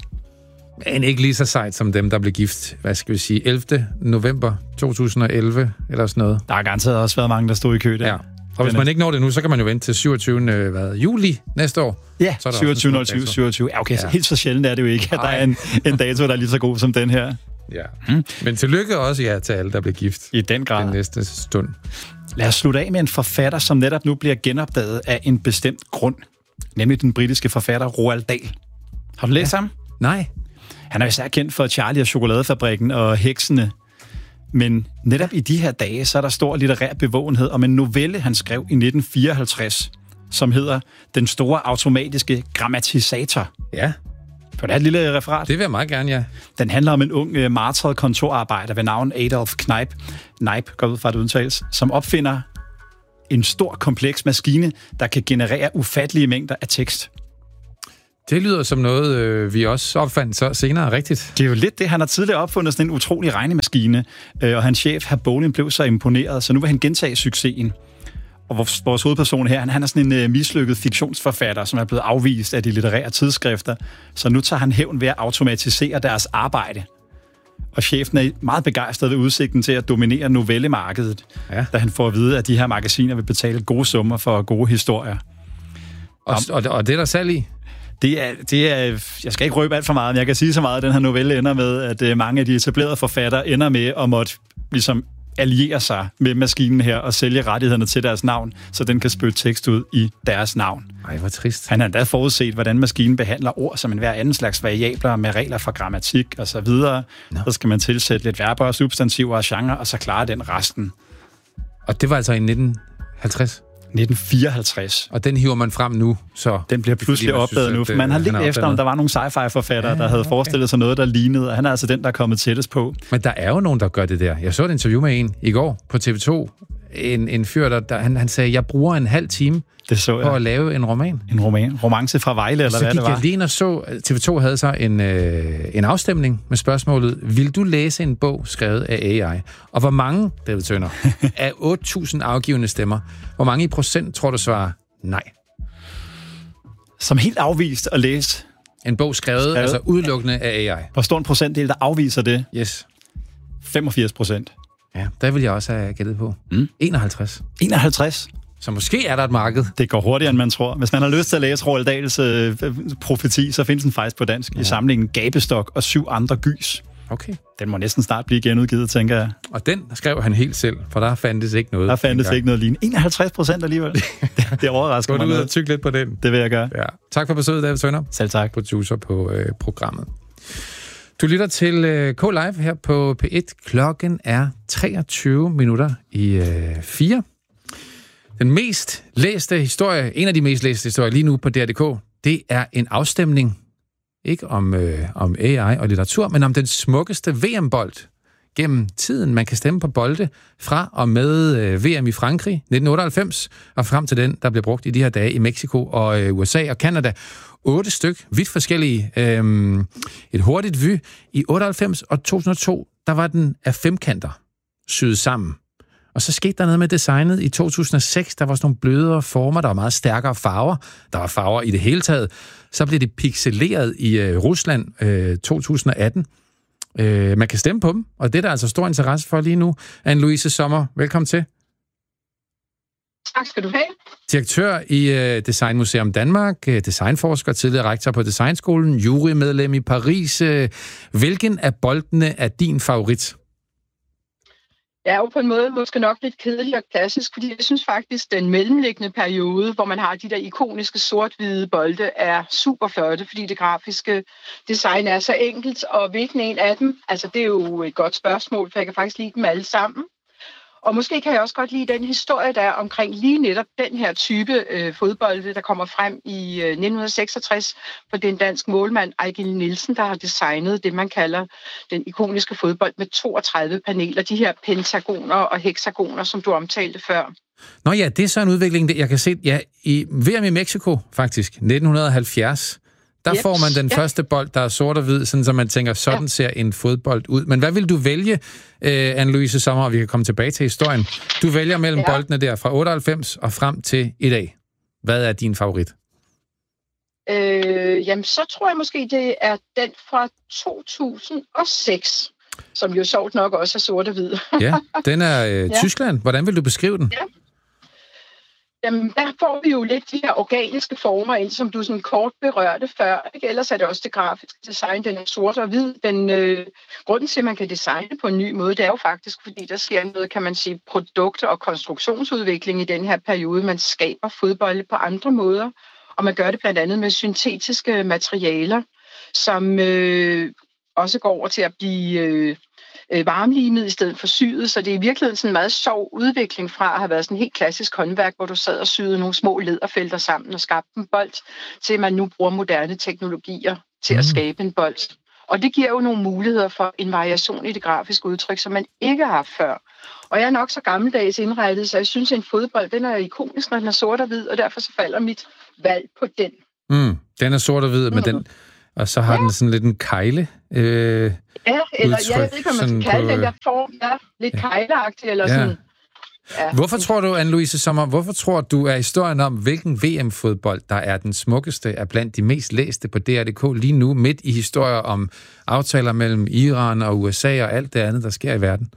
Men ikke lige så sejt som dem, der blev gift, hvad skal vi sige, ellevte november to tusind og elleve, eller sådan noget. Der har garanteret også været mange, der stod i kø der. Ja. Og hvis man ikke når det nu, så kan man jo vente til syvogtyvende Hvad, juli næste år. Ja, syvogtyvende nul syv syvogtyve. Ja, okay, ja. Så helt så sjældent er det jo ikke, at der er en, en dato, der er lige så god som den her. Ja. Hmm. Men tillykke også ja, til alle, der blev gift. I den grad. Den næste stund. Lad os slutte af med en forfatter, som netop nu bliver genopdaget af en bestemt grund. Nemlig den britiske forfatter Roald Dahl. Har du læst ja. ham? Nej. Han er især kendt for Charlie og Chokoladefabrikken og Heksene. Men netop i de her dage, så er der stor litterær bevågenhed om en novelle, han skrev i nitten fireoghalvtreds, som hedder Den store automatiske grammatisator. Ja. For det er et lille referat. Det vil jeg meget gerne, ja. Den handler om en ung, uh, martret kontorarbejder ved navn Adolf Kneip, Kneip, går ud fra det udtales, som opfinder en stor, kompleks maskine, der kan generere ufattelige mængder af tekst. Det lyder som noget, øh, vi også opfandt så senere, rigtigt? Det er jo lidt det. Han har tidligere opfundet sådan en utrolig regnemaskine, øh, og hans chef, herr Bolin, blev så imponeret, så nu vil han gentage succesen. Og vores, vores hovedperson her, han, han er sådan en uh, mislykket fiktionsforfatter, som er blevet afvist af de litterære tidsskrifter, så nu tager han hævn ved at automatisere deres arbejde. Og chefen er meget begejstret ved udsigten til at dominere novellemarkedet, ja. Da han får at vide, at de her magasiner vil betale gode summer for gode historier. Og, og, og det er der salg i? Det er, det er, jeg skal ikke røbe alt for meget, men jeg kan sige så meget, at den her novelle ender med, at mange af de etablerede forfattere ender med at måtte ligesom alliere sig med maskinen her og sælge rettighederne til deres navn, så den kan spytte tekst ud i deres navn. Ej, hvor trist. Han har endda forudset, hvordan maskinen behandler ord som en hver anden slags variabler med regler for grammatik og så videre. No. Så skal man tilsætte lidt verber og substantiver og genre, og så klare den resten. Og det var altså i nitten halvtreds? nitten fireoghalvtreds. Og den hiver man frem nu, så... Den bliver pludselig opdaget nu, for man har lidt efter, om der var nogle sci-fi-forfattere, ja, der havde okay. forestillet sig noget, der lignede, og han er altså den, der er kommet tættest på. Men der er jo nogen, der gør det der. Jeg så et interview med en i går på T V to. En, en fyr, der, der han, han sagde, jeg bruger en halv time det så, på at lave en roman. En roman. Romance fra Vejle, eller hvad det var. Så gik jeg lige ind og så, T V to havde så en, øh, en afstemning med spørgsmålet, vil du læse en bog skrevet af A I? Og hvor mange, David Tønder, af otte tusind afgivende stemmer, hvor mange i procent tror du svarer nej? Som helt afvist at læse en bog skrevet, skrevet altså udelukkende af A I. Hvor stor en procentdel, der afviser det? Yes. femogfirs procent. Ja, der vil jeg også have gættet på. Mm. enoghalvtreds. enoghalvtreds? Så måske er der et marked. Det går hurtigere, end man tror. Hvis man har lyst til at læse Roald Dahls øh, profeti, så findes den faktisk på dansk ja. I samlingen Gabestok og syv andre gys. Okay. Den må næsten snart blive genudgivet, tænker jeg. Og den skrev han helt selv, for der fandtes ikke noget. Der fandtes ikke noget lignende. enoghalvtreds procent alligevel. Det overrasker mig. Gå ud og tykke lidt på den. Det vil jeg gøre. Ja. Tak for besøget, David Tønder. Selv tak. Producer på øh, programmet. Du lytter til øh, K-Live her på P et. Klokken er treogtyve minutter i øh, fire. Den mest læste historie, en af de mest læste historier lige nu på D R punktum D K, det er en afstemning. Ikke om, øh, om A I og litteratur, men om den smukkeste V M-bold gennem tiden. Man kan stemme på bolde fra og med øh, V M i Frankrig nitten otteoghalvfems og frem til den, der blev brugt i de her dage i Mexico og øh, U S A og Canada. Otte styk, vidt forskellige. Øh, et hurtigt vy. I otteoghalvfems og to tusind og to, der var den af femkanter syet sammen. Og så skete der noget med designet i to tusind og seks. Der var sådan nogle blødere former, der var meget stærkere farver. Der var farver i det hele taget. Så blev det pixeleret i øh, Rusland øh, to tusind og atten. Øh, man kan stemme på dem, og det er der altså stor interesse for lige nu. Anne-Louise Sommer, velkommen til. Tak skal du have. Direktør i øh, Designmuseum Danmark, øh, designforsker, tidligere rektor på Designskolen, jurymedlem i Paris. Øh, hvilken af boldene er din favorit? Det er jo på en måde måske nok lidt kedelig og klassisk, fordi jeg synes faktisk, den mellemliggende periode, hvor man har de der ikoniske sort-hvide bolde, er super flotte, fordi det grafiske design er så enkelt. Og hvilken en af dem? Altså, det er jo et godt spørgsmål, for jeg kan faktisk lide dem alle sammen. Og måske kan jeg også godt lide den historie, der er omkring lige netop den her type øh, fodbolde, der kommer frem i øh, nitten seksogtres, for den dansk målmand Ejgil Nielsen, der har designet det, man kalder den ikoniske fodbold med toogtredive paneler, de her pentagoner og hexagoner, som du omtalte før. Nå ja, det er så en udvikling, jeg kan se, ja, i V M i Mexico faktisk, nitten halvfjerds, der yep. får man den ja. første bold, der er sort og hvid, sådan så man tænker, sådan ja. ser en fodbold ud. Men hvad vil du vælge, øh, Anne-Louise Sommer, og vi kan komme tilbage til historien. Du vælger mellem ja. boldene der fra otteoghalvfems og frem til i dag. Hvad er din favorit? Øh, jamen, så tror jeg måske, det er den fra to tusind og seks, som jo sjovt nok også er sort og hvid. Ja, den er øh, ja. Tyskland. Hvordan vil du beskrive den? Ja. Jamen, der får vi jo lidt de her organiske former ind, som du sådan kort berørte før. Ikke? Ellers er det også det grafiske design, den er sort og hvid. Den, øh, grunden til, at man kan designe på en ny måde, det er jo faktisk, fordi der sker noget, kan man sige, produkt- og konstruktionsudvikling i den her periode. Man skaber fodbolde på andre måder, og man gør det blandt andet med syntetiske materialer, som øh, også går over til at blive... Øh, øh, varmelimet i stedet for syet, så det er i virkeligheden sådan en meget sjov udvikling fra at have været sådan en helt klassisk håndværk, hvor du sad og syede nogle små læderfelter sammen og skabte en bold, til at man nu bruger moderne teknologier til at skabe en bold. Og det giver jo nogle muligheder for en variation i det grafiske udtryk, som man ikke har haft før. Og jeg er nok så gammeldags indrettet, så jeg synes, at en fodbold, den er ikonisk, når den er sort og hvid, og derfor så falder mit valg på den. Mm, den er sort og hvid, mm. men den, og så har ja. den sådan lidt en kejle øh, Ja, eller udtryk, ja, jeg ved ikke, hvad man skal kalde den der form. Ja, lidt ja. kejleagtig eller ja. sådan. Ja. Hvorfor tror du, Anne-Louise Sommer, hvorfor tror du, at historien om, hvilken V M-fodbold, der er den smukkeste, er blandt de mest læste på D R punktum d k lige nu, midt i historier om aftaler mellem Iran og U S A og alt det andet, der sker i verden?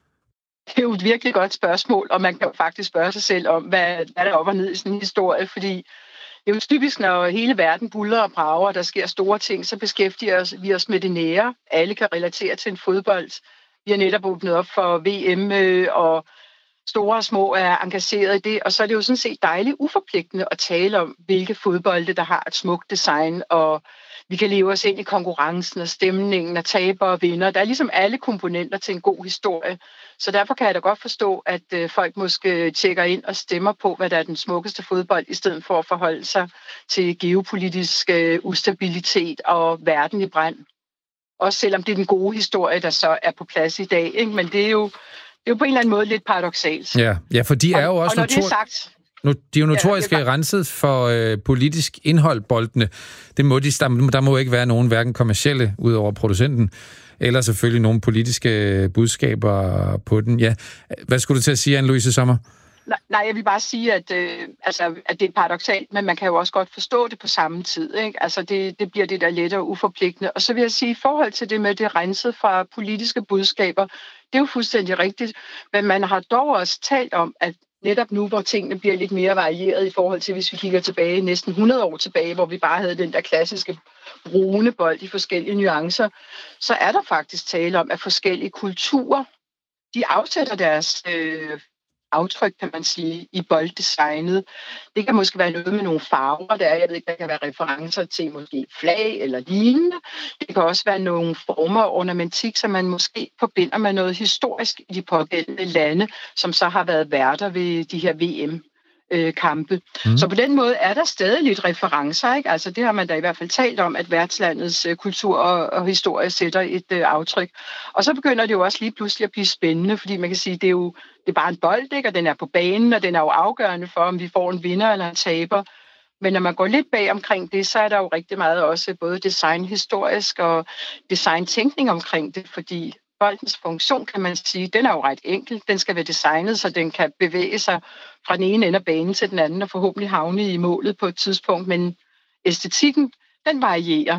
Det er jo et virkelig godt spørgsmål, og man kan jo faktisk spørge sig selv om, hvad, hvad der er op og ned i sådan en historie, fordi det er jo typisk, når hele verden buldrer og brager, og der sker store ting, så beskæftiger vi os med det nære. Alle kan relatere til en fodbold. Vi har netop åbnet op for V M, og store og små er engageret i det, og så er det jo sådan set dejligt uforpligtende at tale om, hvilke fodbolde, der har et smukt design, og vi kan leve os ind i konkurrencen og stemningen og taber og vinder. Der er ligesom alle komponenter til en god historie, så derfor kan jeg da godt forstå, at øh, folk måske tjekker ind og stemmer på, hvad der er den smukkeste fodbold, i stedet for at forholde sig til geopolitisk øh, ustabilitet og verden i brand. Også selvom det er den gode historie, der så er på plads i dag, ikke? Men det er jo Det er jo på en eller anden måde lidt paradoksalt. Ja, ja, for de er jo også... Og når det er sagt... Nu, de er jo notorisk ja, renset for øh, politisk indhold, boldene. Det må de, der, der må ikke være nogen, hverken kommercielle, ud over producenten, eller selvfølgelig nogle politiske budskaber på den. Ja. Hvad skulle du til at sige, Anne-Louise Sommer? Nej, nej, jeg vil bare sige, at, øh, altså, at det er paradoksalt, men man kan jo også godt forstå det på samme tid. Ikke? Altså, det, det bliver det der let og uforpligtende. Og så vil jeg sige, i forhold til det med det renset fra politiske budskaber, det er jo fuldstændig rigtigt, men man har dog også talt om, at netop nu, hvor tingene bliver lidt mere varieret i forhold til, hvis vi kigger tilbage næsten hundrede år tilbage, hvor vi bare havde den der klassiske brune bold i forskellige nuancer, så er der faktisk tale om, at forskellige kulturer, de afsætter deres øh, aftryk, kan man sige, i bolddesignet. Det kan måske være noget med nogle farver, der er. Jeg ved ikke, der kan være referencer til måske flag eller lignende. Det kan også være nogle former og ornamentik, som man måske forbinder med noget historisk i de pågældende lande, som så har været værter ved de her V M-kampe. Mm. Så på den måde er der stadig lidt referencer, ikke? Altså det har man da i hvert fald talt om, at værtslandets uh, kultur og, og historie sætter et uh, aftryk. Og så begynder det jo også lige pludselig at blive spændende, fordi man kan sige, det er jo det er bare en bold, ikke? Og den er på banen, og den er jo afgørende for, om vi får en vinder eller en taber. Men når man går lidt bag omkring det, så er der jo rigtig meget også både designhistorisk og designtænkning omkring det, fordi boldens funktion, kan man sige, den er jo ret enkel. Den skal være designet, så den kan bevæge sig fra den ene ende af banen til den anden og forhåbentlig havne i målet på et tidspunkt. Men æstetikken, den varierer.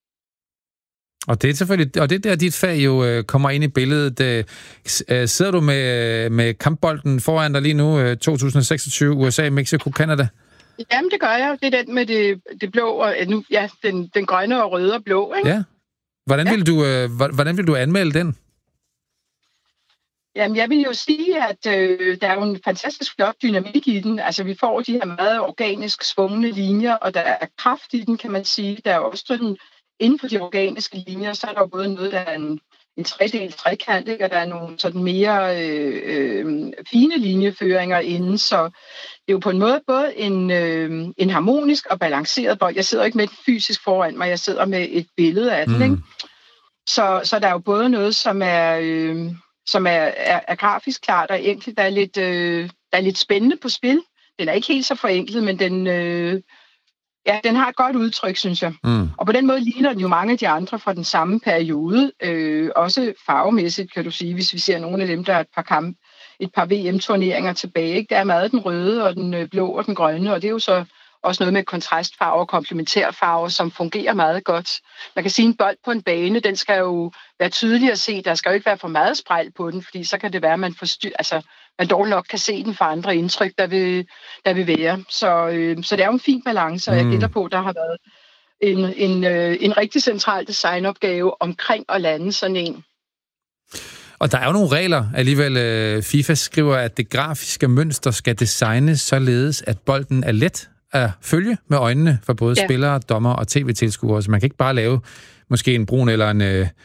Og det er selvfølgelig, og det der dit fag jo øh, kommer ind i billedet. Øh, sidder du med, med kampbolden foran dig lige nu, øh, to tusind seksogtyve, U S A, Mexico, Canada? Jamen, det gør jeg. Det er den med det, det blå, og nu, ja, den, den grønne og røde og blå, ikke? Ja. Hvordan ja. vil du, øh, hvordan vil du anmelde den? Jamen, jeg vil jo sige, at øh, der er jo en fantastisk flot dynamik i den. Altså, vi får de her meget organisk svungne linjer, og der er kraft i den, kan man sige. Der er også sådan, inden for de organiske linjer, så er der jo både noget, der er en, en tredelt trekant, ikke? Og der er nogle sådan mere øh, øh, fine linjeføringer inden, så det er jo på en måde både en, øh, en harmonisk og balanceret bold. Jeg sidder ikke med et fysisk foran mig, jeg sidder med et billede af den, mm. ikke? Så, så der er jo både noget, som er... Øh, som er, er, er grafisk klart og enkelt. Der er, lidt, øh, der er lidt spændende på spil. Den er ikke helt så forenklet, men den, øh, ja, den har et godt udtryk, synes jeg. Mm. Og på den måde ligner den jo mange af de andre fra den samme periode. Øh, også farvemæssigt, kan du sige, hvis vi ser nogle af dem, der er et par, kamp, et par V M-turneringer tilbage. Ikke? Der er meget den røde og den blå og den grønne, og det er jo så også noget med kontrastfarver og komplementærfarver, som fungerer meget godt. Man kan sige, at en bold på en bane, den skal jo være tydelig at se. Der skal jo ikke være for meget spræl på den, fordi så kan det være, at man, forstyr, altså, man dårligt nok kan se den for andre indtryk, der vil, der vil være. Så, øh, så det er jo en fin balance, og jeg gætter på, at der har været en, en, øh, en rigtig central designopgave omkring at lande sådan en. Og der er jo nogle regler alligevel. FIFA skriver, at det grafiske mønster skal designes således, at bolden er let at følge med øjnene for både ja. spillere, dommer og tv-tilskuere. Så man kan ikke bare lave måske en brun eller en,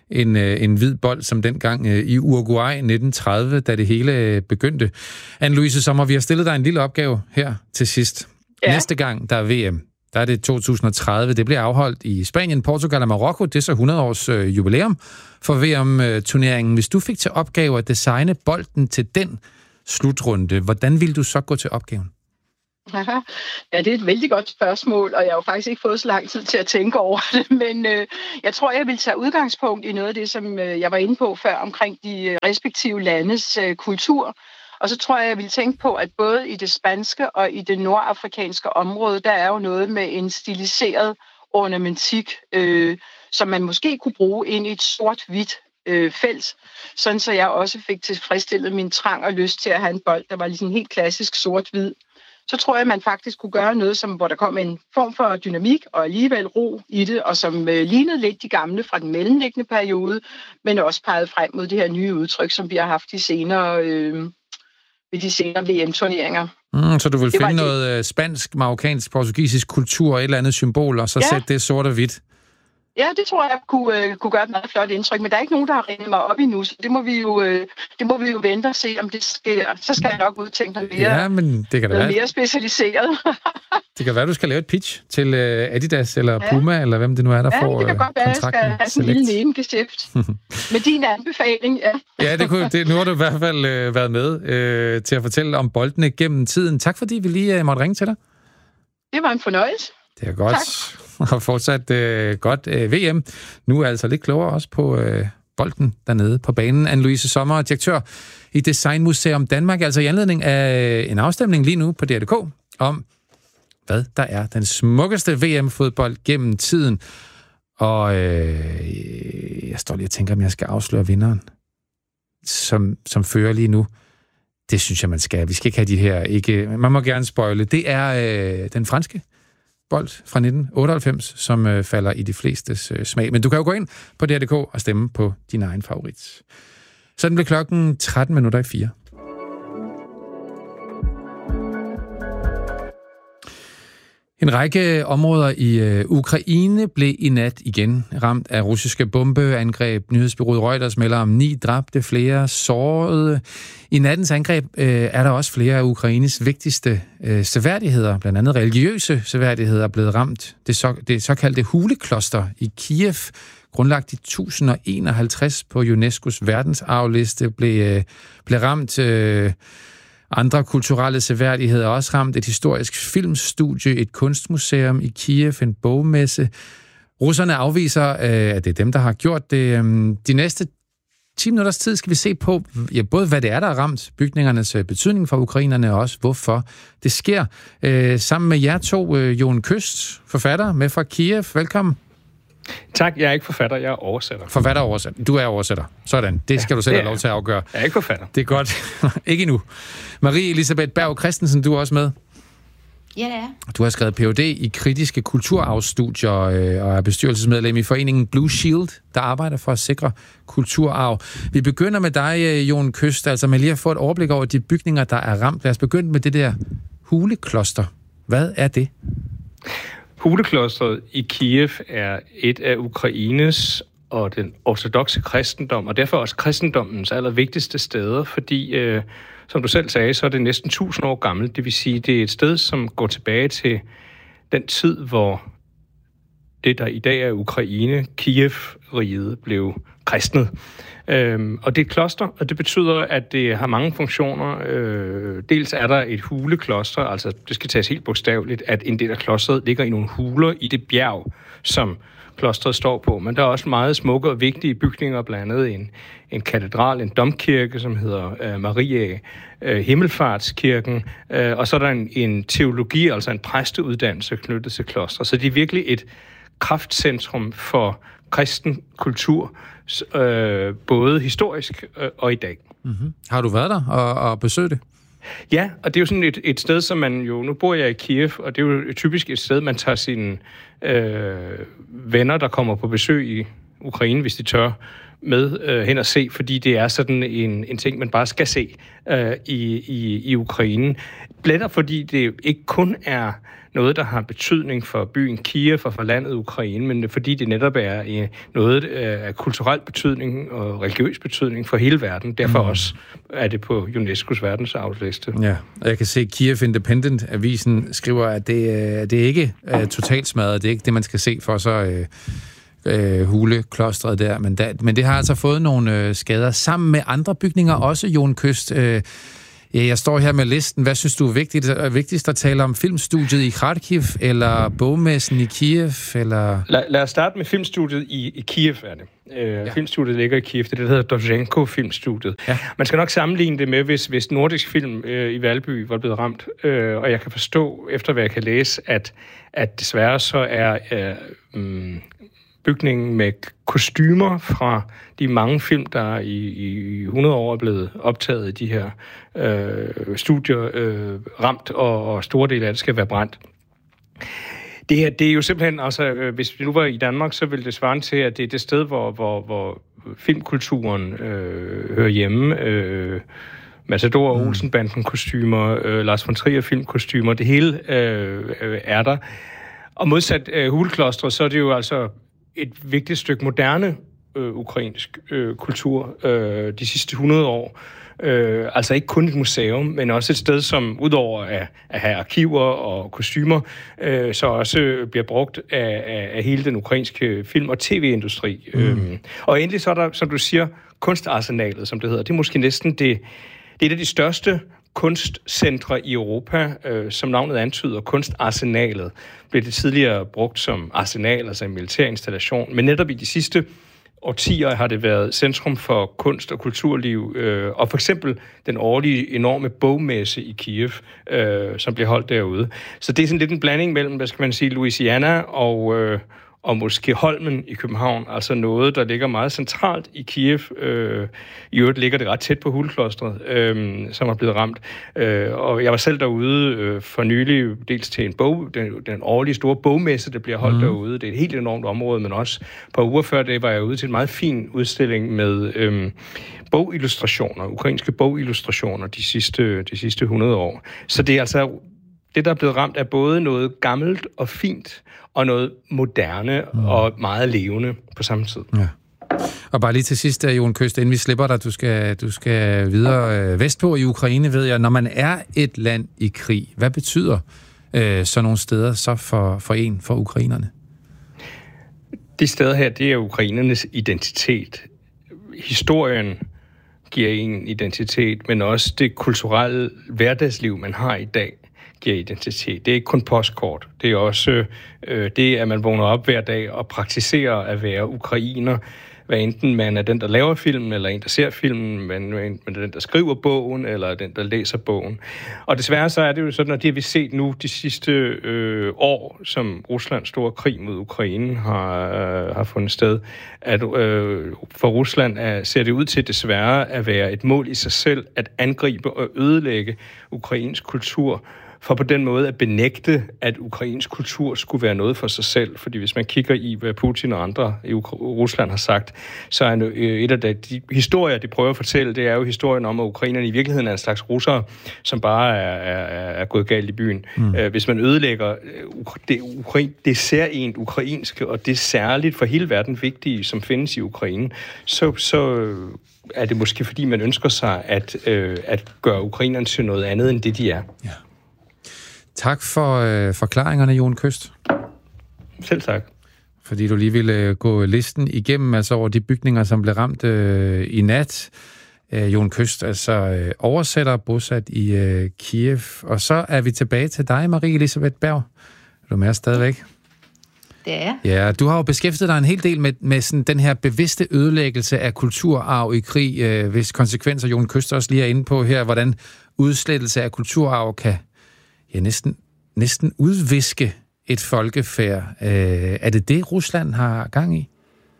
en, en hvid bold som dengang i Uruguay nitten tredive, da det hele begyndte. Anne-Louise Sommer, vi har stillet dig en lille opgave her til sidst. Ja. Næste gang, der er V M, der er det to tusind og tredive. Det bliver afholdt i Spanien, Portugal og Marokko. Det er så hundrede års øh, jubilæum for V M-turneringen. Hvis du fik til opgave at designe bolden til den slutrunde, hvordan ville du så gå til opgaven? Aha. Ja, det er et vældig godt spørgsmål, og jeg har jo faktisk ikke fået så lang tid til at tænke over det, men øh, jeg tror, jeg vil tage udgangspunkt i noget af det, som øh, jeg var inde på før omkring de respektive landes øh, kultur. Og så tror jeg, jeg vil tænke på, at både i det spanske og i det nordafrikanske område, der er jo noget med en stiliseret ornamentik, øh, som man måske kunne bruge ind i et sort-hvidt øh, felt, sådan så jeg også fik tilfredsstillet min trang og lyst til at have en bold, der var ligesom helt klassisk sort-hvid. Så tror jeg, man faktisk kunne gøre noget, som, hvor der kom en form for dynamik og alligevel ro i det, og som øh, lignede lidt de gamle fra den mellemliggende periode, men også pegede frem mod det her nye udtryk, som vi har haft de senere... Øh, ved de senere V M-turneringer. Mm, så du vil finde noget det. spansk, marokkansk, portugisisk kultur og et eller andet symbol, og så ja. sætte det sort og hvidt? Ja, det tror jeg kunne, øh, kunne gøre et meget flot indtryk, men der er ikke nogen, der har ringet mig op endnu, så det må vi jo, øh, det må vi jo vente og se, om det sker. Så skal jeg nok udtænke noget mere, ja, men det kan noget være. mere specialiseret. Det kan være, du skal lave et pitch til øh, Adidas eller Puma, ja. eller hvem det nu er, der ja, får kontrakten. Ja, det kan godt være, at jeg skal have sådan en lille nebengeschæft. Med din anbefaling, ja. Ja, det kunne, det, nu har du i hvert fald øh, været med øh, til at fortælle om boldene gennem tiden. Tak fordi vi lige øh, måtte ringe til dig. Det var en fornøjelse. Det er godt. Tak. Og fortsat øh, godt øh, V M. Nu er jeg altså lidt klogere også på øh, bolden dernede på banen. Anne-Louise Sommer, direktør i Designmuseum Danmark, altså i anledning af en afstemning lige nu på D R punktum D K om, hvad der er den smukkeste V M-fodbold gennem tiden. Og øh, jeg står lige og tænker, om jeg skal afsløre vinderen, som, som fører lige nu. Det synes jeg, man skal. Vi skal ikke have de her, ikke, man må gerne spoile. Det er øh, den franske bold fra nitten otteoghalvfems, som øh, falder i de flestes øh, smag. Men du kan jo gå ind på D R punktum D K og stemme på din egen favorit. Så den blev klokken tretten minutter i fire. En række områder i øh, Ukraine blev i nat igen ramt af russiske bombeangreb. Nyhedsbureauet Reuters melder om ni dræbte, flere sårede. I nattens angreb øh, er der også flere af Ukraines vigtigste øh, seværdigheder, blandt andet religiøse seværdigheder, blevet ramt. Det, så, det såkaldte Hulekloster i Kiev, grundlagt i tusind og enoghalvtreds på UNESCO's verdensarvliste, blev, øh, blev ramt. Øh, Andre kulturelle seværdigheder er også ramt. Et historisk filmstudie, et kunstmuseum i Kiev, en bogmesse. Russerne afviser, at det er dem, der har gjort det. De næste ti minutters tid skal vi se på, ja, både hvad det er, der er ramt, bygningernes betydning for ukrainerne, og også hvorfor det sker. Sammen med jer to, Jon Kyst, forfatter med fra Kiev. Velkommen. Tak, jeg er ikke forfatter, jeg er oversætter. Forfatter og oversætter. Du er oversætter. Sådan, det skal ja, du selv have lov til at afgøre. Jeg er ikke forfatter. Det er godt. Ikke endnu. Marie Elisabeth Berg Christensen, du er også med. Ja, det er. Du har skrevet P H D i kritiske kulturarvsstudier og er bestyrelsesmedlem i foreningen Blue Shield, der arbejder for at sikre kulturarv. Vi begynder med dig, Jon Kyst, altså med lige at få et overblik over de bygninger, der er ramt. Lad os begynde med det der Hulekloster. Hvad er det? Huleklosteret i Kiev er et af Ukraines og den ortodokse kristendom, og derfor også kristendommens allervigtigste steder, fordi, øh, som du selv sagde, så er det næsten tusind år gammelt. Det vil sige, det er et sted, som går tilbage til den tid, hvor det, der i dag er Ukraine, Kiev-riget, blev kristnet. Øhm, og det er et kloster, og det betyder, at det har mange funktioner. Øh, dels er der et hulekloster, altså det skal tages helt bogstaveligt, at en del af klosteret ligger i nogle huler i det bjerg, som klosteret står på. Men der er også meget smukke og vigtige bygninger, blandt andet en, en katedral, en domkirke, som hedder øh, Maria øh, Himmelfartskirken, øh, og så er der en, en teologi, altså en præsteuddannelse knyttet til klosteret. Så det er virkelig et kraftcentrum for kristen kultur, øh, både historisk øh, og i dag. Mm-hmm. Har du været der og, og besøgt det? Ja, og det er jo sådan et, et sted, som man jo... Nu bor jeg i Kiev, og det er jo typisk et sted, man tager sine øh, venner, der kommer på besøg i Ukraine, hvis de tør, med øh, hen og se, fordi det er sådan en, en ting, man bare skal se øh, i, i, i Ukraine. Netop fordi det ikke kun er noget, der har betydning for byen Kiev og for landet Ukraine, men fordi det netop er noget af kulturel betydning og religiøs betydning for hele verden. Derfor mm. også er det på UNESCO's verdensarvsliste. Ja, og jeg kan se, at Kiev Independent-avisen skriver, at det, det ikke er totalt smadret. Det er ikke det, man skal se for så øh, huleklostret der. Men, da, men det har altså fået nogle øh, skader sammen med andre bygninger, også Jon Kyst. Øh, Ja, jeg står her med listen. Hvad synes du er vigtigt, er vigtigst at tale om? Filmstudiet i Kharkiv, eller bogmessen i Kiev, eller... Lad, lad os starte med filmstudiet i, i Kiev, er det. Øh, ja. Filmstudiet ligger i Kiev. Det er det, der hedder Dovzhenko-filmstudiet. Ja. Man skal nok sammenligne det med, hvis, hvis Nordisk Film øh, i Valby var blevet ramt. Øh, og jeg kan forstå, efter hvad jeg kan læse, at, at desværre så er... Øh, øh, bygningen med kostymer fra de mange film, der i, i hundrede år er blevet optaget i de her øh, studier, øh, ramt, og, og store dele af det skal være brændt. Det her, det er jo simpelthen, altså, hvis vi nu var i Danmark, så ville det svare til, at det er det sted, hvor, hvor, hvor filmkulturen øh, hører hjemme. Øh, Matador og Olsenbanden kostymer, øh, Lars von Trier filmkostymer, det hele øh, øh, er der. Og modsat øh, Huleklostret, så er det jo altså et vigtigt stykke moderne øh, ukrainsk øh, kultur øh, de sidste hundrede år. Øh, altså ikke kun et museum, men også et sted, som udover at, at have arkiver og kostymer, øh, så også bliver brugt af, af, af hele den ukrainske film- og tv-industri. Mm. Øh, og endelig så er der, som du siger, kunstarsenalet, som det hedder. Det er måske næsten det, det er et af de største kunstcentre i Europa, øh, som navnet antyder, kunstarsenalet, blev det tidligere brugt som arsenal, altså en militær installation, men netop i de sidste årtier har det været centrum for kunst og kulturliv, øh, og for eksempel den årlige enorme bogmesse i Kiev, øh, som bliver holdt derude. Så det er sådan lidt en blanding mellem, hvad skal man sige, Louisiana og... Øh, og måske Holmen i København, altså noget, der ligger meget centralt i Kiev. Øh, I øvrigt ligger det ret tæt på Huleklostret, øh, som er blevet ramt. Øh, og jeg var selv derude øh, for nylig, dels til en bog, den, den årlige store bogmesse, der bliver holdt mm. derude. Det er et helt enormt område, men også et par uger før det var jeg ude til en meget fin udstilling med øh, bogillustrationer, ukrainske bogillustrationer de sidste, de sidste hundrede år. Så det er altså... Det, der er blevet ramt, er både noget gammelt og fint, og noget moderne mm. og meget levende på samme tid. Ja. Og bare lige til sidst, Jon Kyst, inden vi slipper dig, du skal, du skal videre øh, vestpå i Ukraine, ved jeg. Når man er et land i krig, hvad betyder øh, så nogle steder så for, for en, for ukrainerne? De steder her, det er ukrainernes identitet. Historien giver en identitet, men også det kulturelle hverdagsliv, man har i dag, giver identitet. Det er ikke kun postkort. Det er også øh, det, at man vågner op hver dag og praktiserer at være ukrainer. Hvad enten man er den, der laver filmen, eller en, der ser filmen, men man er den, der skriver bogen, eller den, der læser bogen. Og desværre så er det jo sådan, at det har vi set nu de sidste øh, år, som Ruslands store krig mod Ukraine har, øh, har fundet sted, at øh, for Rusland er, ser det ud til desværre at være et mål i sig selv, at angribe og ødelægge ukrainsk kultur, for på den måde at benægte, at ukrainsk kultur skulle være noget for sig selv. Fordi hvis man kigger i, hvad Putin og andre i Rusland har sagt, så er et af de, de historier, de prøver at fortælle, det er jo historien om, at ukrainerne i virkeligheden er en slags russere, som bare er, er, er gået galt i byen. Mm. Hvis man ødelægger det, Ukra- det særligt ukrainske, og det særligt for hele verden vigtige, som findes i Ukraine, så... så er det måske fordi, man ønsker sig at, øh, at gøre ukrainerne til noget andet, end det de er. Ja. Tak for øh, forklaringerne, Jon Kyst. Selv tak. Fordi du lige ville øh, gå listen igennem, altså over de bygninger, som blev ramt øh, i nat. Øh, Jon Kyst, altså øh, oversætter, bosat i øh, Kiev. Og så er vi tilbage til dig, Marie Elisabeth Berg. Er du med os stadigvæk? Det er jeg. Ja, du har jo beskæftiget dig en hel del med, med sådan den her bevidste ødelæggelse af kulturarv i krig, øh, hvis konsekvenser Jon Kyst også lige er inde på her, hvordan udslettelse af kulturarv kan ja, næsten, næsten udviske et folkefærd. Øh, er det det, Rusland har gang i?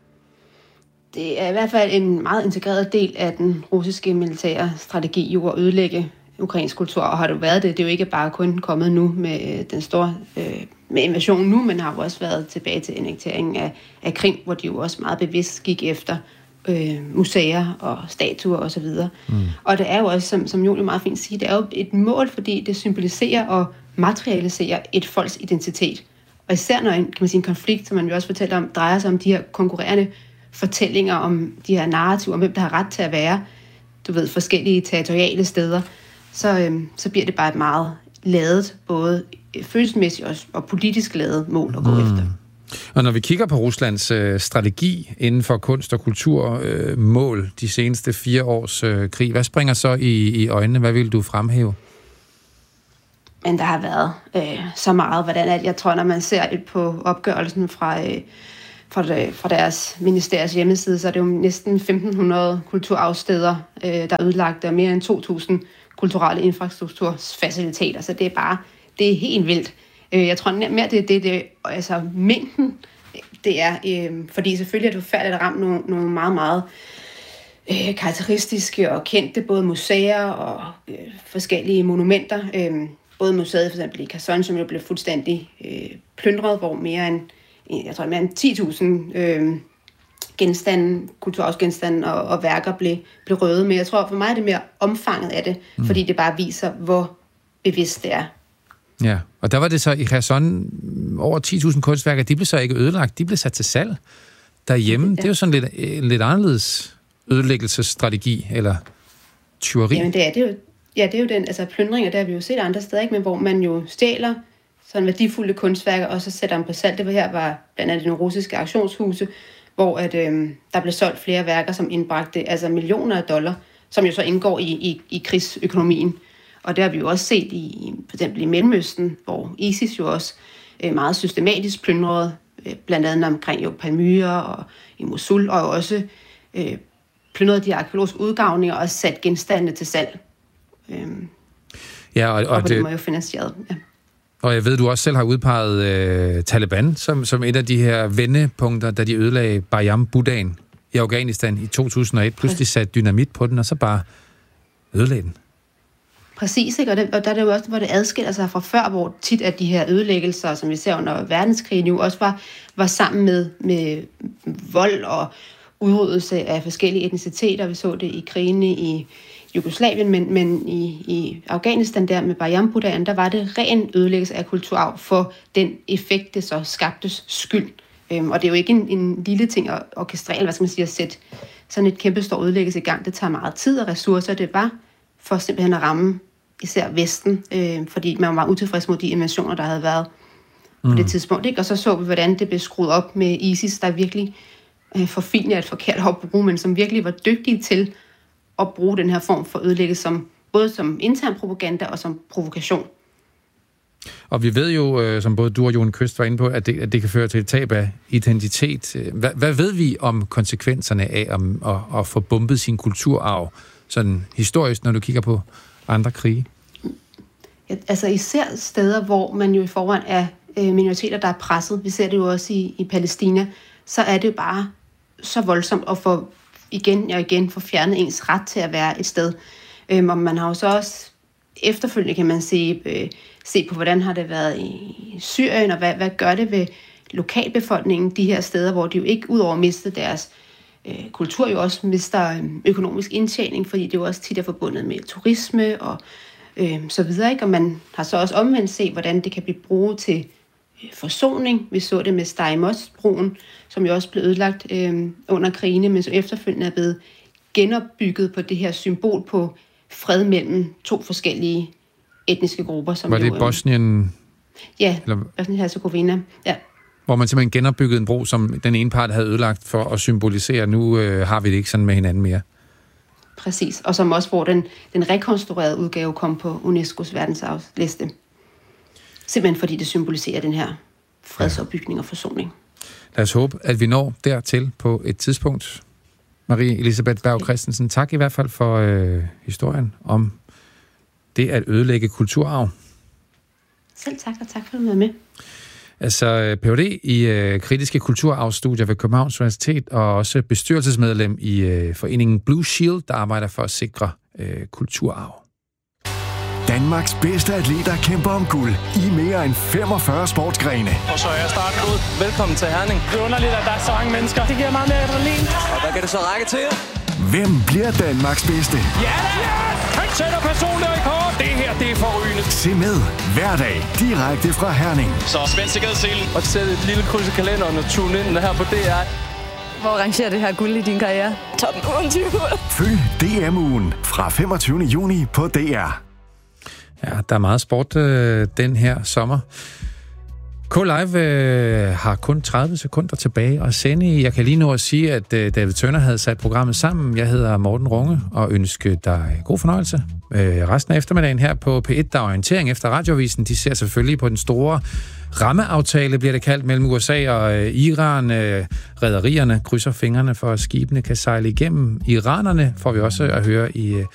Det er i hvert fald en meget integreret del af den russiske militære strategi jo at ødelægge ukrainsk kultur, og har det været det. Det er jo ikke bare kun kommet nu med den store øh, med invasionen nu, men har jo også været tilbage til annekteringen af, af Krim, hvor de jo også meget bevidst gik efter øh, museer og statuer osv. Mm. Og det er jo også, som, som Julie meget fint siger, det er jo et mål, fordi det symboliserer og materialiserer et folks identitet. Og især når en, kan man sige, en konflikt, som man jo også fortæller om, drejer sig om de her konkurrerende fortællinger om de her narrativer, om hvem der har ret til at være, du ved, forskellige territoriale steder, så, øhm, så bliver det bare et meget ladet, både følelsesmæssigt og, og politisk ladet mål at gå mm. efter. Og når vi kigger på Ruslands øh, strategi inden for kunst- og kulturmål øh, de seneste fire års øh, krig, hvad springer så i, i øjnene? Hvad vil du fremhæve? Men der har været øh, så meget, hvordan at jeg tror, når man ser det på opgørelsen fra, øh, fra, det, fra deres ministeriers hjemmeside, så er det jo næsten femten hundrede kulturarvssteder, øh, der er ødelagt, og mere end to tusind kulturelle infrastrukturfaciliteter. Så det er bare, det er helt vildt. Øh, jeg tror mere, det er det, det, altså mængden, det er, øh, fordi selvfølgelig er det forfærdeligt at ramme nogle, nogle meget, meget øh, karakteristiske og kendte, både museer og øh, forskellige monumenter. Øh, både museet for eksempel i Kherson, som jo blev fuldstændig øh, plyndret, hvor mere end, jeg tror, mere end ti tusind øh, genstande, kulturarvsgenstande og, og værker blev, blev røde. Men jeg tror, for mig er det mere omfanget af det, mm. fordi det bare viser, hvor bevidst det er. Ja, og der var det så i Kherson over ti tusind kunstværker, de blev så ikke ødelagt, de blev sat til salg derhjemme. Ja. Det er jo sådan lidt, en lidt anderledes ødelæggelsesstrategi, eller tyveri. Jamen det er det jo. Ja, det er jo den, altså plyndringer, der har vi jo set andre steder, ikke? Men hvor man jo stjæler sådan værdifulde kunstværker, og så sætter dem på salg. Det var her var blandt andet nogle russiske auktionshuse, hvor at, øhm, der blev solgt flere værker, som indbragte altså millioner af dollar, som jo så indgår i, i, i krigsøkonomien. Og det har vi jo også set i, for eksempel i Mellemøsten, hvor ISIS jo også øh, meget systematisk plyndrede, øh, blandt andet omkring jo Palmyra og i Mosul, og også øh, plyndrede de arkeologiske udgravninger og sat genstandene til salg. Øhm, ja, og, og, og det, det må jo finansieret. Ja. Og jeg ved, du også selv har udpeget øh, Taliban som, som et af de her vendepunkter, da de ødelagde Baryam Budaen i Afghanistan i to tusind og et. Pludselig satte dynamit på den, og så bare ødelagde den. Præcis, ikke? Og, det, og der er det jo også, hvor det adskiller sig fra før, hvor tit af de her ødelæggelser, som vi ser under verdenskrigen, jo også var, var sammen med, med vold og udryddelse af forskellige etniciteter. Vi så det i krigene i Jugoslavien, men, men i, i Afghanistan der med Baryam Budaen, der var det ren ødelæggelse af kulturarv for den effekt, det så skabtes skyld. Øhm, og det er jo ikke en, en lille ting at orkestrere, hvad skal man sige, at sætte sådan et kæmpe stor ødelæggelse i gang. Det tager meget tid og ressourcer. Det var for simpelthen at ramme især Vesten, øh, fordi man var utilfreds mod de invasioner, der havde været mm. på det tidspunkt. Ikke? Og så så vi, hvordan det blev skruet op med ISIS, der virkelig øh, forfinede et forkert ord at bruge, men som virkelig var dygtige til at bruge den her form for ødelæggelse, som, både som intern propaganda og som provokation. Og vi ved jo, øh, som både du og Jon Kyst var inde på, at det, at det kan føre til et tab af identitet. Hvad, hvad ved vi om konsekvenserne af om, at, at få bombet sin kulturarv, sådan historisk, når du kigger på andre krige? Ja, altså især steder, hvor man jo i forvejen er øh, minoriteter, der er presset. Vi ser det jo også i, i Palæstina. Så er det bare så voldsomt at få igen og igen få fjernet ens ret til at være et sted. Øhm, og man har jo så også efterfølgende, kan man se, øh, se på, hvordan har det været i Syrien, og hvad, hvad gør det ved lokalbefolkningen, de her steder, hvor de jo ikke udover at miste deres øh, kultur, jo også mister øh, økonomisk indtjening, fordi det jo også tit er forbundet med turisme og øh, så videre. Ikke? Og man har så også omvendt set, hvordan det kan blive brugt til øh, forsoning. Vi så det med Steimos-broen, som jo også blev ødelagt øh, under krigene, men som efterfølgende er blevet genopbygget på det her symbol på fred mellem to forskellige etniske grupper. Som var det jo, øh, Bosnien? Ja, Bosnien-Herzegovina, ja. Hvor man simpelthen genopbyggede en bro, som den ene part havde ødelagt for at symbolisere, nu øh, har vi det ikke sådan med hinanden mere. Præcis, og som også, hvor den, den rekonstruerede udgave kom på UNESCO's verdensarvsliste. Simpelthen fordi det symboliserer den her fredsopbygning og forsoning. Lad os håbe, at vi når dertil på et tidspunkt. Marie Elisabeth Berg Christensen, tak i hvert fald for øh, historien om det at ødelægge kulturarv. Selv tak, og tak for at du var med. Altså P H D i øh, kritiske kulturarvsstudier ved Københavns Universitet, og også bestyrelsesmedlem i øh, foreningen Blue Shield, der arbejder for at sikre øh, kulturarv. Danmarks bedste atleter kæmper om guld i mere end femogfyrre sportsgrene. Og så er starten ud. Velkommen til Herning. Det er underligt, at der er så mange mennesker. Det giver meget mere adrenalin. Og hvad kan det så række til? Hvem bliver Danmarks bedste? Ja, yes! Han sætter personlig rekord. Det her, det er forrygende. Se med hver dag direkte fra Herning. Så spænd sikkerhedsselen og sæt et lille kryds i kalenderen og tune ind her på D R. Hvor rangerer det her guld i din karriere? Top otteogtyve. Følg D M-ugen fra femogtyvende juni på D R. Ja, der er meget sport øh, den her sommer. K-Live øh, har kun tredive sekunder tilbage at sende i. Jeg kan lige nå at sige, at øh, David Tønder havde sat programmet sammen. Jeg hedder Morten Runge og ønsker dig god fornøjelse. Øh, resten af eftermiddagen her på P et, der er orientering efter Radioavisen. De ser selvfølgelig på den store rammeaftale, bliver det kaldt, mellem U S A og øh, Iran. Øh, rederierne krydser fingrene for, at skibene kan sejle igennem. Iranerne får vi også at høre i øh,